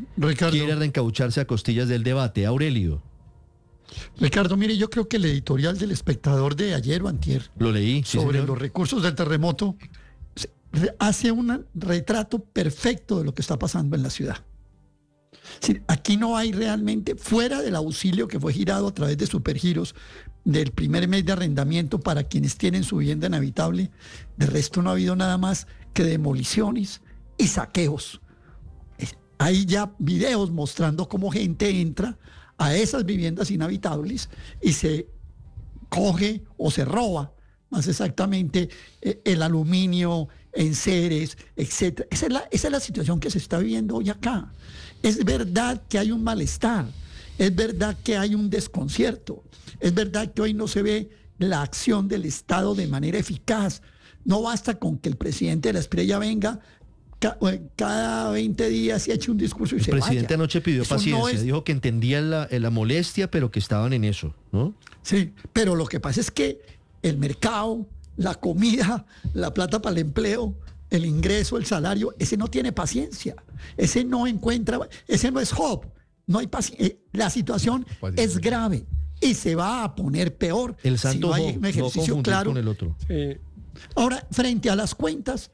a costillas del debate. Aurelio. Ricardo, mire, yo creo que el editorial del Espectador de ayer o antier, lo leí, sobre los recursos del terremoto, hace un retrato perfecto de lo que está pasando en la ciudad. Sí, aquí no hay realmente, fuera del auxilio que fue girado a través de supergiros del primer mes de arrendamiento para quienes tienen su vivienda inhabitable, de resto no ha habido nada más que demoliciones y saqueos. Hay ya videos mostrando cómo gente entra a esas viviendas inhabitables y se coge o se roba, más exactamente, el aluminio, enseres, etc. Esa es la situación que se está viviendo hoy acá. Es verdad que hay un malestar, es verdad que hay un desconcierto, es verdad que hoy no se ve la acción del Estado de manera eficaz. No basta con que el presidente de la Espriella venga cada 20 días y eche un discurso y se vaya. El presidente anoche pidió paciencia, dijo que entendía la molestia, pero que estaban en eso, ¿no? Sí, pero lo que pasa es que el mercado, la comida, la plata para el empleo, el ingreso, el salario, ese no tiene paciencia, ese no es Job, no hay paciencia. La situación es grave y se va a poner peor si no hay un ejercicio claro con el otro. Sí. Ahora, frente a las cuentas,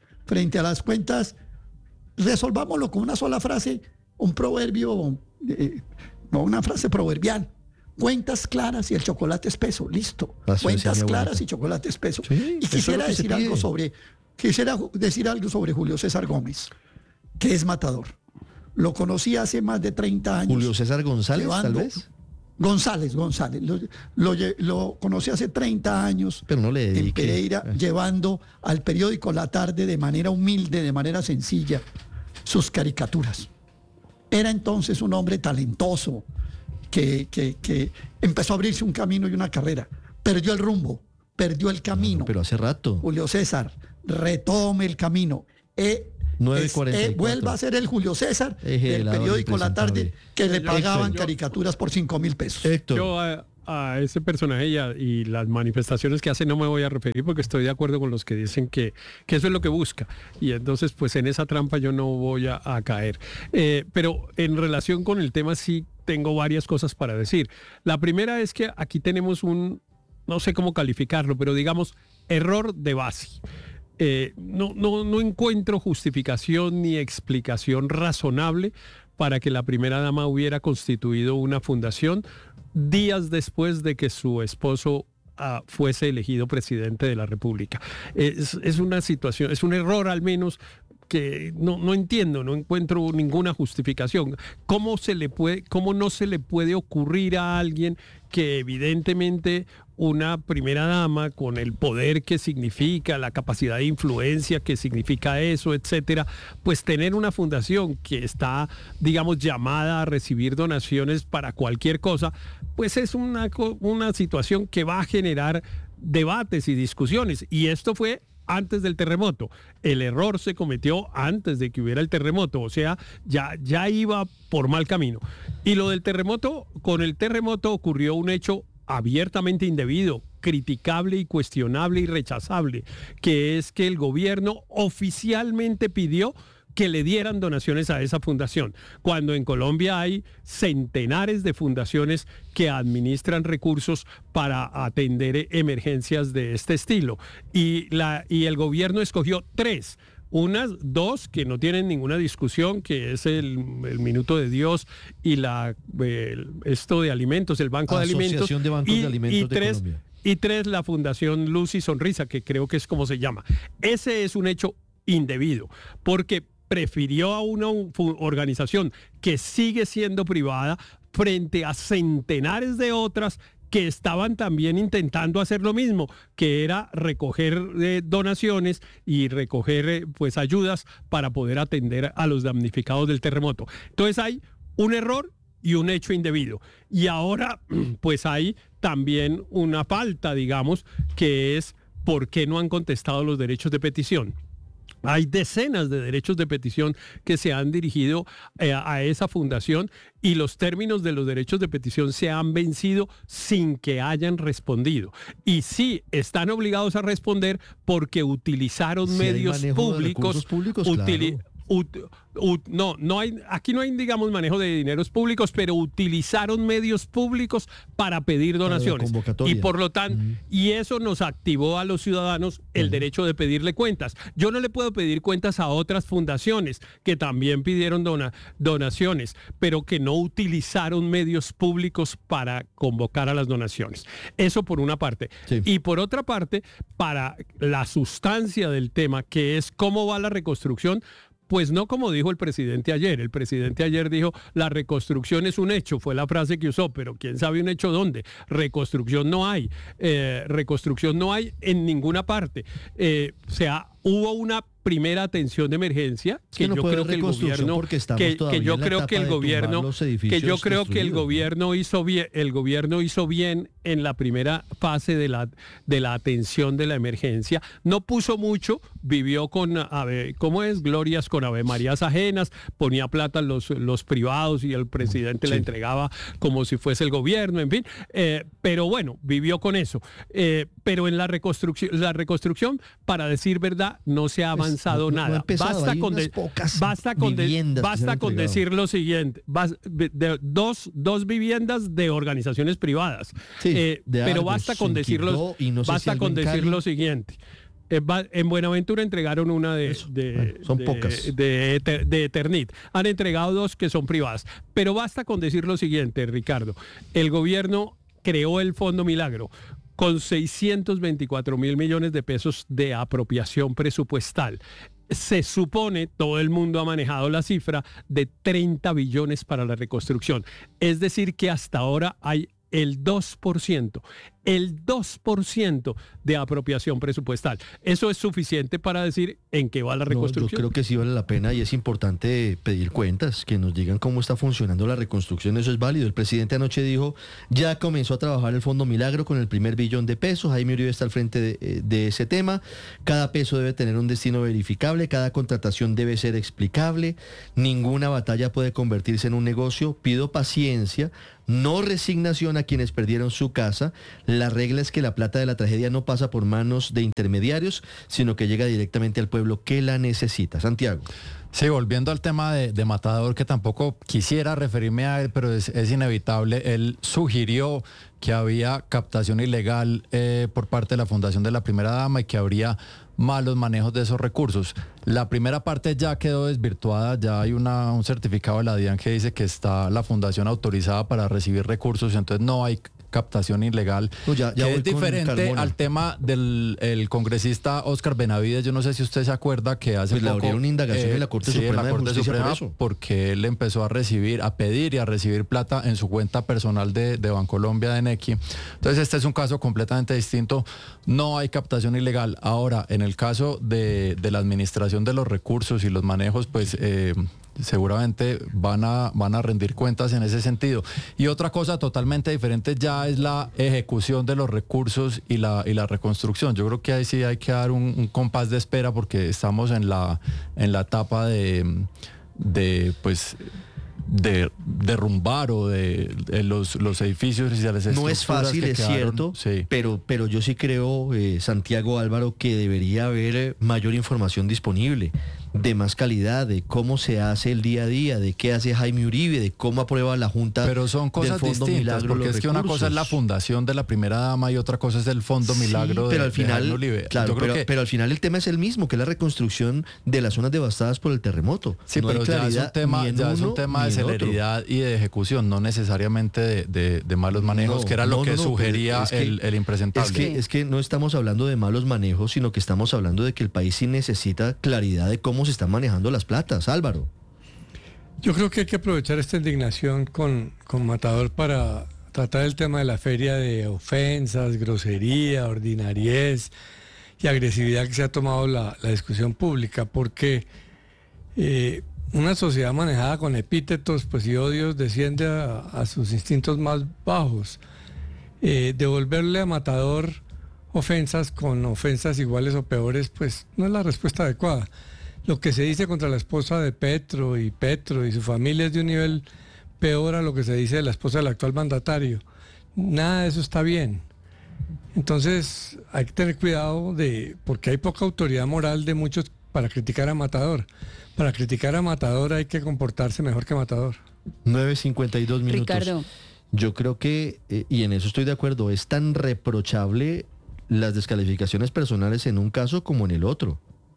resolvámoslo con una sola frase, un proverbio, no una frase proverbial. Cuentas claras y el chocolate espeso, listo. Cuentas claras y chocolate espeso. Sí, y quisiera decir algo sobre Julio César Gómez, que es matador. Lo conocí hace más de 30 años. Julio César González, tal vez. González. Lo conocí hace 30 años. Pero no le dediqué. En Pereira, llevando al periódico La Tarde de manera humilde, de manera sencilla, sus caricaturas. Era entonces un hombre talentoso que empezó a abrirse un camino y una carrera. Perdió el rumbo, perdió el camino. Pero hace rato. Julio César, retome el camino. 9:44. Vuelva a ser el Julio César del periódico La Tarde, que le pagaban caricaturas por 5.000 pesos. Héctor. Yo a ese personaje y las manifestaciones que hace no me voy a referir, porque estoy de acuerdo con los que dicen que eso es lo que busca, y entonces pues en esa trampa yo no voy a caer. Pero en relación con el tema sí tengo varias cosas para decir. La primera es que aquí tenemos no sé cómo calificarlo, pero digamos error de base. No encuentro justificación ni explicación razonable para que la primera dama hubiera constituido una fundación días después de que su esposo fuese elegido presidente de la República. Es una situación, es un error al menos que no entiendo, no encuentro ninguna justificación. ¿Cómo no se le puede ocurrir a alguien que evidentemente una primera dama con el poder que significa, la capacidad de influencia que significa eso, etcétera, pues tener una fundación que está, digamos, llamada a recibir donaciones para cualquier cosa, pues es una situación que va a generar debates y discusiones, y esto fue antes del terremoto. El error se cometió antes de que hubiera el terremoto, o sea, ya iba por mal camino. Y lo del terremoto, con el terremoto ocurrió un hecho abiertamente indebido, criticable y cuestionable y rechazable, que es que el gobierno oficialmente pidió que le dieran donaciones a esa fundación, cuando en Colombia hay centenares de fundaciones que administran recursos para atender emergencias de este estilo. Y el gobierno escogió 3. Dos que no tienen ninguna discusión, que es el Minuto de Dios y esto de alimentos, el Banco de Alimentos. Asociación de Bancos de Alimentos de Colombia. Y 3, la Fundación Luz y Sonrisa, que creo que es como se llama. Ese es un hecho indebido, porque prefirió a una organización que sigue siendo privada frente a centenares de otras que estaban también intentando hacer lo mismo, que era recoger donaciones y recoger pues ayudas para poder atender a los damnificados del terremoto. Entonces hay un error y un hecho indebido. Y ahora pues hay también una falta, digamos, que es ¿por qué no han contestado los derechos de petición? Hay decenas de derechos de petición que se han dirigido a esa fundación, y los términos de los derechos de petición se han vencido sin que hayan respondido. Y sí, están obligados a responder porque utilizaron medios públicos. Aquí no hay, digamos, manejo de dineros públicos, pero utilizaron medios públicos para pedir donaciones. Y por lo tanto, y eso nos activó a los ciudadanos el derecho de pedirle cuentas. Yo no le puedo pedir cuentas a otras fundaciones que también pidieron donaciones, pero que no utilizaron medios públicos para convocar a las donaciones. Eso por una parte. Sí. Y por otra parte, para la sustancia del tema, que es cómo va la reconstrucción, pues no como dijo el presidente ayer. El presidente ayer dijo, la reconstrucción es un hecho, fue la frase que usó, pero quién sabe un hecho dónde. Reconstrucción no hay. Reconstrucción no hay en ninguna parte. Hubo una primera atención de emergencia que yo creo que el gobierno hizo bien en la primera fase de la atención de la emergencia. No puso mucho, vivió con glorias con Ave Marías ajenas, ponía plata en los privados y el presidente la entregaba como si fuese el gobierno, en fin, pero bueno, vivió con eso. Pero en la reconstrucción, para decir verdad, no se ha avanzado nada. Basta con decir lo siguiente, dos viviendas de organizaciones privadas, pero basta con decir lo siguiente. En Buenaventura entregaron una de Eternit. Han entregado 2 que son privadas. Pero basta con decir lo siguiente, Ricardo. El gobierno creó el Fondo Milagro con 624.000 millones de pesos de apropiación presupuestal. se supone, todo el mundo ha manejado la cifra de 30 billones para la reconstrucción. Es decir, que hasta ahora hay el 2% de apropiación presupuestal. ¿Eso es suficiente para decir en qué va la reconstrucción? Yo creo que sí vale la pena y es importante pedir cuentas, que nos digan cómo está funcionando la reconstrucción, eso es válido. El presidente anoche dijo, ya comenzó a trabajar el Fondo Milagro con el primer billón de pesos, Jaime Uribe está al frente de ese tema, cada peso debe tener un destino verificable, cada contratación debe ser explicable, ninguna batalla puede convertirse en un negocio, pido paciencia, no resignación a quienes perdieron su casa. La regla es que la plata de la tragedia no pasa por manos de intermediarios, sino que llega directamente al pueblo que la necesita. Santiago. Sí, volviendo al tema de Matador, que tampoco quisiera referirme a él, pero es inevitable. Él sugirió que había captación ilegal por parte de la Fundación de la Primera Dama y que habría malos manejos de esos recursos. La primera parte ya quedó desvirtuada, ya hay un certificado de la DIAN que dice que está la fundación autorizada para recibir recursos, entonces no hay captación ilegal, que es diferente al tema del congresista Óscar Benavides. Yo no sé si usted se acuerda que hace poco... le abrieron una indagación en la Corte Suprema de Justicia por eso. Porque él empezó a pedir y a recibir plata en su cuenta personal de Bancolombia, de Nequi. Entonces este es un caso completamente distinto. No hay captación ilegal. Ahora, en el caso de la administración de los recursos y los manejos, pues... seguramente van a rendir cuentas en ese sentido. Y otra cosa totalmente diferente ya es la ejecución de los recursos y la reconstrucción. Yo creo que ahí sí hay que dar un compás de espera porque estamos en la etapa de derrumbar o de los edificios y las estructuras. No es fácil, es cierto, sí. pero yo sí creo, Santiago, Álvaro, que debería haber mayor información disponible, de más calidad, de cómo se hace el día a día, de qué hace Jaime Uribe, de cómo aprueba la Junta. Pero son cosas distintas, Milagro, porque es que una cosa es la Fundación de la Primera Dama y otra cosa es el Fondo Milagro pero de Jaime Uribe. Claro, pero al final el tema es el mismo, que es la reconstrucción de las zonas devastadas por el terremoto. Sí, no, pero ya es un tema de celeridad y de ejecución, no necesariamente de malos manejos, que era lo que sugería el impresentable. Es que no estamos hablando de malos manejos, sino que estamos hablando de que el país sí necesita claridad de cómo se están manejando las platas. Álvaro. Yo creo que hay que aprovechar esta indignación con Matador para tratar el tema de la feria de ofensas, grosería, ordinariez y agresividad que se ha tomado la discusión pública, porque una sociedad manejada con epítetos y odios desciende a sus instintos más bajos. Devolverle a Matador ofensas con ofensas iguales o peores, pues no es la respuesta adecuada. Lo que se dice contra la esposa de Petro y su familia es de un nivel peor a lo que se dice de la esposa del actual mandatario. Nada de eso está bien. Entonces hay que tener cuidado porque hay poca autoridad moral de muchos para criticar a Matador. Para criticar a Matador hay que comportarse mejor que Matador. 9:52 minutos. Ricardo. Yo creo que, y en eso estoy de acuerdo, es tan reprochable las descalificaciones personales en un caso como en el otro.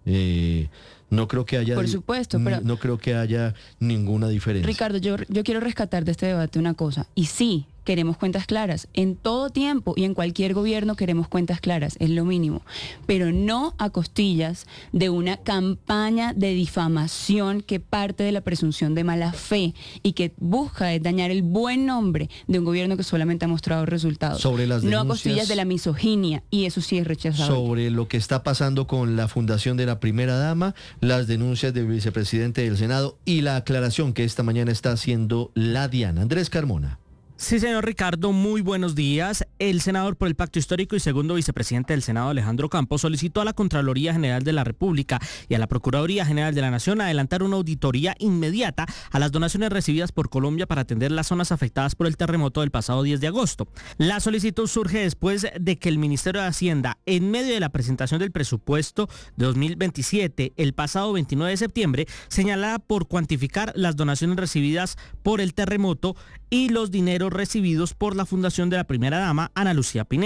No creo que haya, por supuesto, pero no creo que haya ninguna diferencia. Ricardo, yo quiero rescatar de este debate una cosa, y sí, queremos cuentas claras. En todo tiempo y en cualquier gobierno queremos cuentas claras, es lo mínimo. Pero no a costillas de una campaña de difamación que parte de la presunción de mala fe y que busca dañar el buen nombre de un gobierno que solamente ha mostrado resultados. Sobre las denuncias, no a costillas de la misoginia, y eso sí es rechazable. Sobre lo que está pasando con la Fundación de la Primera Dama, las denuncias del vicepresidente del Senado y la aclaración que esta mañana está haciendo la DIAN. Andrés Carmona. Sí, señor Ricardo, muy buenos días. El senador por el Pacto Histórico y segundo vicepresidente del Senado, Alejandro Campos, solicitó a la Contraloría General de la República y a la Procuraduría General de la Nación adelantar una auditoría inmediata a las donaciones recibidas por Colombia para atender las zonas afectadas por el terremoto del pasado 10 de agosto. La solicitud surge después de que el Ministerio de Hacienda, en medio de la presentación del presupuesto de 2027, el pasado 29 de septiembre, señalara por cuantificar las donaciones recibidas por el terremoto y los dineros recibidos por la Fundación de la Primera Dama, Ana Lucía Pineda.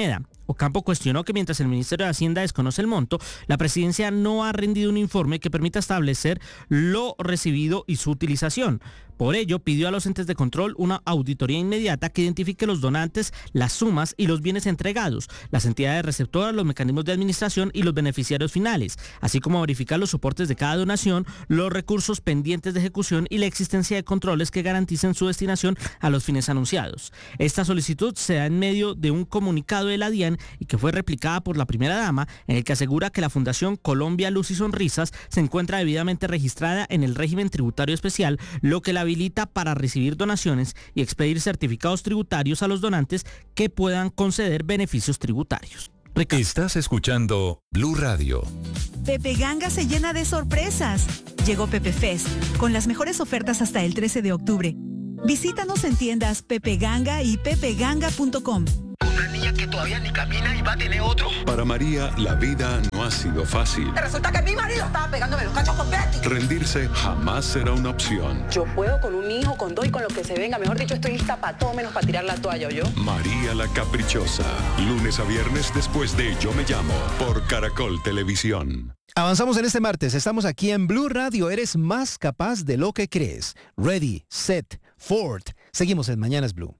Ocampo cuestionó que mientras el Ministerio de Hacienda desconoce el monto, la presidencia no ha rendido un informe que permita establecer lo recibido y su utilización. Por ello, pidió a los entes de control una auditoría inmediata que identifique los donantes, las sumas y los bienes entregados, las entidades receptoras, los mecanismos de administración y los beneficiarios finales, así como verificar los soportes de cada donación, los recursos pendientes de ejecución y la existencia de controles que garanticen su destinación a los fines anunciados. Esta solicitud se da en medio de un comunicado de la DIAN y que fue replicada por la primera dama, en el que asegura que la Fundación Colombia Luz y Sonrisas se encuentra debidamente registrada en el régimen tributario especial, lo que la habilita para recibir donaciones y expedir certificados tributarios a los donantes que puedan conceder beneficios tributarios. Estás escuchando Blue Radio. Pepe Ganga se llena de sorpresas. Llegó Pepe Fest con las mejores ofertas hasta el 13 de octubre. Visítanos en tiendas Pepe Ganga y pepeganga.com. Una niña que todavía ni camina y va a tener otro. Para María, la vida no ha sido fácil. Resulta que mi marido estaba pegándome los cachos con Betty. Rendirse jamás será una opción. Yo puedo con un hijo, con dos y con lo que se venga. Mejor dicho, estoy lista para todo menos para tirar la toalla, ¿yo? María la Caprichosa. Lunes a viernes después de Yo Me Llamo por Caracol Televisión. Avanzamos en este martes. Estamos aquí en Blue Radio. Eres más capaz de lo que crees. Ready, set, forward. Seguimos en Mañanas Blue.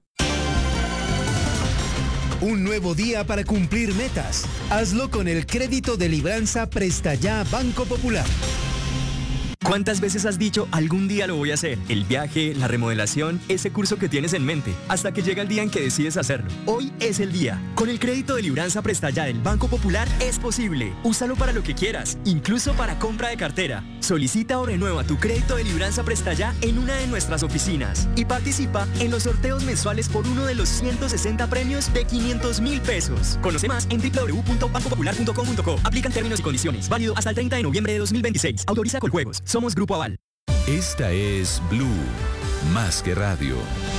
Un nuevo día para cumplir metas. Hazlo con el crédito de libranza Presta Ya Banco Popular. ¿Cuántas veces has dicho algún día lo voy a hacer? El viaje, la remodelación, ese curso que tienes en mente, hasta que llega el día en que decides hacerlo. Hoy es el día. Con el crédito de libranza Presta Ya del Banco Popular es posible. Úsalo para lo que quieras, incluso para compra de cartera. Solicita o renueva tu crédito de libranza Presta Ya en una de nuestras oficinas y participa en los sorteos mensuales por uno de los 160 premios de 500,000 pesos. Conoce más en www.bancopopular.com.co. Aplican términos y condiciones. Válido hasta el 30 de noviembre de 2026. Autoriza Coljuegos. Somos Grupo Aval. Esta es Blue, más que radio.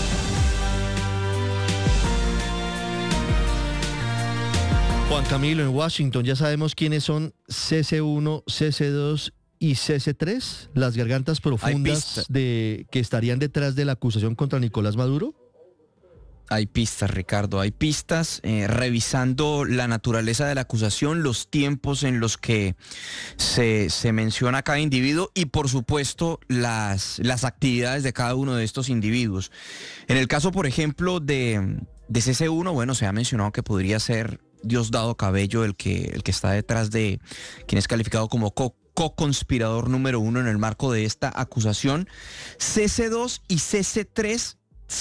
Juan Camilo, en Washington ya sabemos quiénes son CC1, CC2 y CC3, las gargantas profundas que estarían detrás de la acusación contra Nicolás Maduro. Hay pistas, Ricardo, hay pistas. Revisando la naturaleza de la acusación, los tiempos en los que se menciona a cada individuo y, por supuesto, las actividades de cada uno de estos individuos. En el caso, por ejemplo, de CC1, bueno, se ha mencionado que podría ser Diosdado Cabello el que está detrás de quien es calificado como co-conspirador número 1 en el marco de esta acusación. CC2 y CC3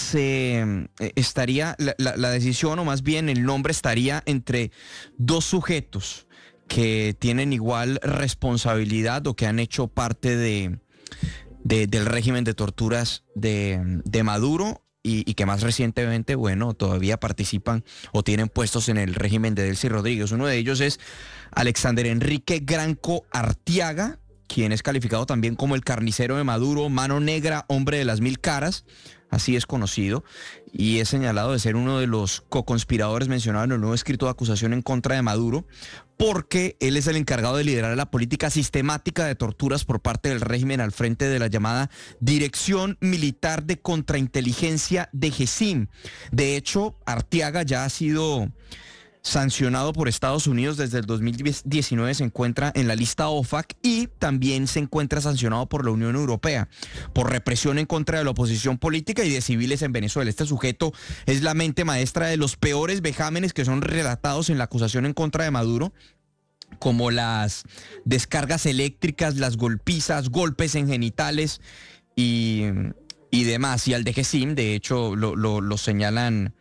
estaría la decisión, o más bien el nombre, estaría entre dos sujetos que tienen igual responsabilidad o que han hecho parte del régimen de torturas de Maduro y que más recientemente, bueno, todavía participan o tienen puestos en el régimen de Delcy Rodríguez. Uno de ellos es Alexander Enrique Granco Artiaga, quien es calificado también como el carnicero de Maduro, mano negra, hombre de las 1000 caras. Así es conocido, y es señalado de ser uno de los co-conspiradores mencionados en el nuevo escrito de acusación en contra de Maduro, porque él es el encargado de liderar la política sistemática de torturas por parte del régimen al frente de la llamada Dirección Militar de Contrainteligencia de GESIM. De hecho, Artiaga ya ha sido sancionado por Estados Unidos desde el 2019, se encuentra en la lista OFAC y también se encuentra sancionado por la Unión Europea por represión en contra de la oposición política y de civiles en Venezuela. Este sujeto es la mente maestra de los peores vejámenes que son relatados en la acusación en contra de Maduro, como las descargas eléctricas, las golpizas, golpes en genitales y demás. Y al de GESIM, de hecho, lo señalan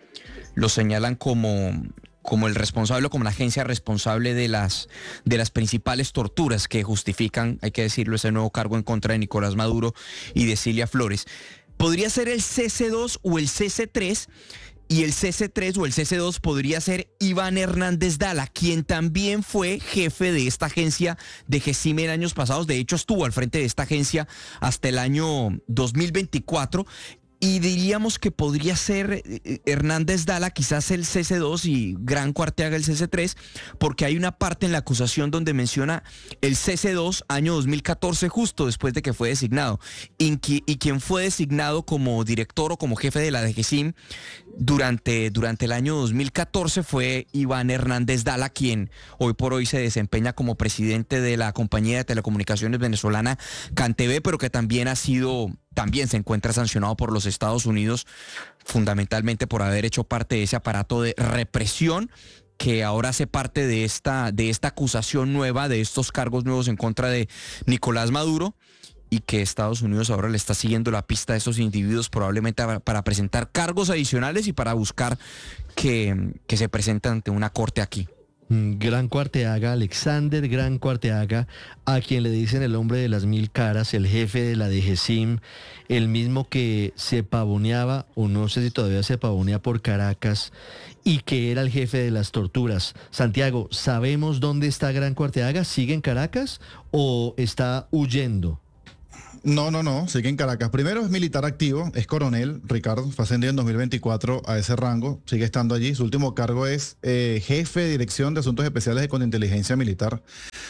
como el responsable, como la agencia responsable de las principales torturas que justifican, hay que decirlo, ese nuevo cargo en contra de Nicolás Maduro y de Cilia Flores. Podría ser el CC2 o el CC3, y el CC3 o el CC2 podría ser Iván Hernández Dala, quien también fue jefe de esta agencia de GESIM en años pasados. De hecho, estuvo al frente de esta agencia hasta el año 2024. Y diríamos que podría ser Hernández Dala quizás el CC2 y Granco Arteaga el CC3, porque hay una parte en la acusación donde menciona el CC2 año 2014, justo después de que fue designado. Y quien fue designado como director o como jefe de la DGCIM durante el año 2014 fue Iván Hernández Dala, quien hoy por hoy se desempeña como presidente de la compañía de telecomunicaciones venezolana CanTV, pero que también se encuentra sancionado por los Estados Unidos, fundamentalmente por haber hecho parte de ese aparato de represión que ahora hace parte de esta acusación nueva, de estos cargos nuevos en contra de Nicolás Maduro, y que Estados Unidos ahora le está siguiendo la pista a esos individuos probablemente para presentar cargos adicionales y para buscar que se presenten ante una corte aquí. Gran Cuarteaga, Alexander Gran Cuarteaga, a quien le dicen el hombre de las 1000 caras, el jefe de la DGCIM, el mismo que se pavoneaba, o no sé si todavía se pavonea por Caracas, y que era el jefe de las torturas. Santiago, ¿sabemos dónde está Gran Cuarteaga? ¿Sigue en Caracas o está huyendo? No, sigue en Caracas. Primero es militar activo, es coronel, Ricardo, fue ascendido en 2024 a ese rango, sigue estando allí. Su último cargo es jefe de Dirección de Asuntos Especiales de Contrainteligencia Militar.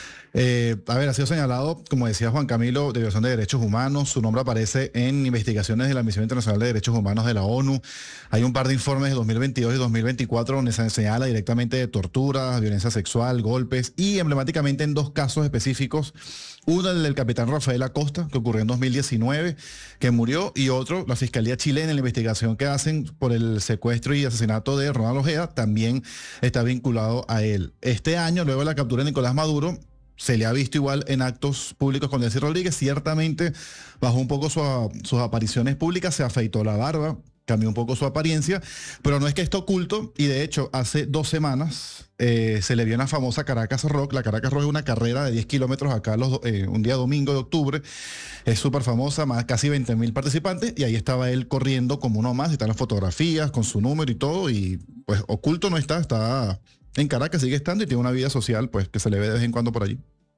Ha sido señalado, como decía Juan Camilo, de violación de derechos humanos. Su nombre aparece en investigaciones de la Misión Internacional de Derechos Humanos de la ONU. Hay un par de informes de 2022 y 2024 donde se señala directamente de tortura, violencia sexual, golpes, y emblemáticamente en 2 casos específicos. Uno, el del capitán Rafael Acosta, que ocurrió en 2019, que murió, y otro, la Fiscalía chilena, en la investigación que hacen por el secuestro y asesinato de Ronald Ojeda, también está vinculado a él. Este año, luego de la captura de Nicolás Maduro, se le ha visto igual en actos públicos con Delcy Rodríguez. Ciertamente bajó un poco sus apariciones públicas, se afeitó la barba, cambió un poco su apariencia, pero no es que esté oculto, y de hecho hace 2 semanas se le vio una famosa Caracas Rock. La Caracas Rock es una carrera de 10 kilómetros acá un día domingo de octubre, es súper famosa, casi 20.000 participantes, y ahí estaba él corriendo como uno más, están las fotografías con su número y todo, y pues oculto no está en Caracas, sigue estando y tiene una vida social pues que se le ve de vez en cuando por allí.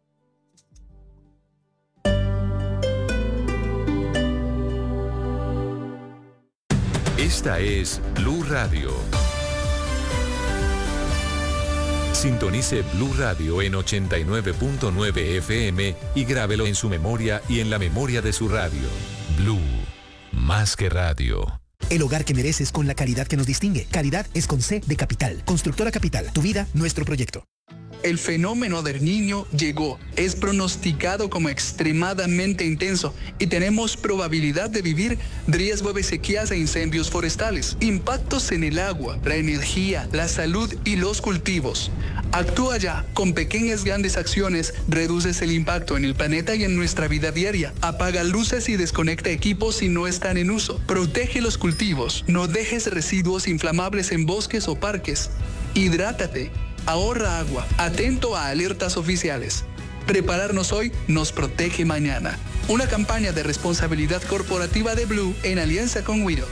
Esta es Blue Radio. Sintonice Blue Radio en 89.9 FM y grábelo en su memoria y en la memoria de su radio. Blue, más que radio. El hogar que mereces con la calidad que nos distingue. Calidad es con C de Capital. Constructora Capital. Tu vida, nuestro proyecto. El fenómeno del Niño llegó, es pronosticado como extremadamente intenso y tenemos probabilidad de vivir riesgo de sequías e incendios forestales, impactos en el agua, la energía, la salud y los cultivos. Actúa ya, con pequeñas grandes acciones reduces el impacto en el planeta y en nuestra vida diaria. Apaga luces y desconecta equipos si no están en uso. Protege los cultivos, no dejes residuos inflamables en bosques o parques. Hidrátate. Ahorra agua, atento a alertas oficiales. Prepararnos hoy nos protege mañana. Una campaña de responsabilidad corporativa de Blue en alianza con Wido.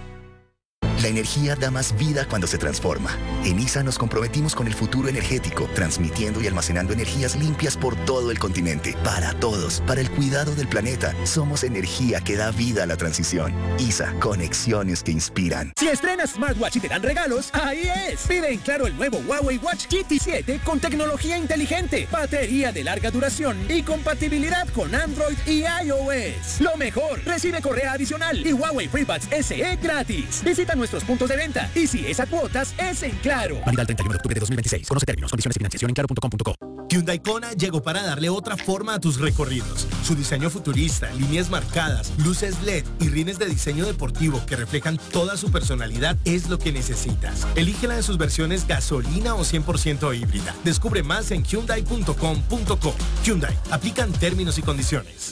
La energía da más vida cuando se transforma. En ISA nos comprometimos con el futuro energético, transmitiendo y almacenando energías limpias por todo el continente. Para todos, para el cuidado del planeta, somos energía que da vida a la transición. ISA, conexiones que inspiran. Si estrenas smartwatch y te dan regalos, ahí es. Pide en Claro el nuevo Huawei Watch GT 7 con tecnología inteligente, batería de larga duración y compatibilidad con Android y iOS. Lo mejor, recibe correa adicional y Huawei FreeBuds SE gratis. Visita nuestros puntos de venta y si es a cuotas, es en Claro. Válida el 31 de octubre de 2026. Conoce términos, condiciones y financiación en claro.com.co. Hyundai Kona llegó para darle otra forma a tus recorridos. Su diseño futurista, líneas marcadas, luces LED y rines de diseño deportivo que reflejan toda su personalidad es lo que necesitas. Elígela en sus versiones gasolina o 100% híbrida. Descubre más en hyundai.com.co. Hyundai, aplican términos y condiciones.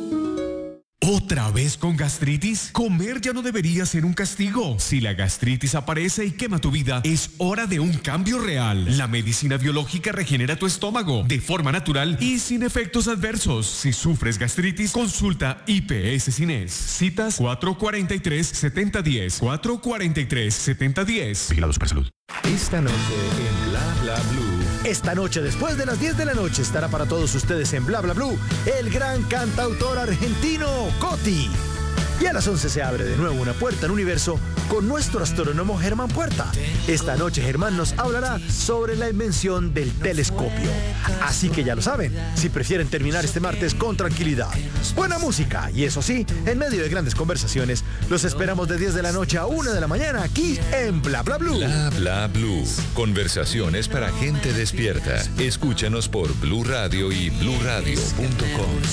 ¿Otra vez con gastritis? Comer ya no debería ser un castigo. Si la gastritis aparece y quema tu vida, es hora de un cambio real. La medicina biológica regenera tu estómago de forma natural y sin efectos adversos. Si sufres gastritis, consulta IPS Cines. Citas 443-7010. 443-7010. Vigilado Supersalud. Esta noche en Bla Bla Blue. Esta noche, después de las 10 de la noche, estará para todos ustedes en Bla Bla Blue el gran cantautor argentino Coti. Y a las 11 se abre de nuevo una puerta al universo con nuestro astrónomo Germán Puerta. Esta noche Germán nos hablará sobre la invención del telescopio. Así que ya lo saben, si prefieren terminar este martes con tranquilidad, buena música y eso sí, en medio de grandes conversaciones, los esperamos de 10 de la noche a 1 de la mañana aquí en Bla Bla Blue. Bla Bla Blue. Conversaciones para gente despierta. Escúchanos por Blue Radio y bluradio.com.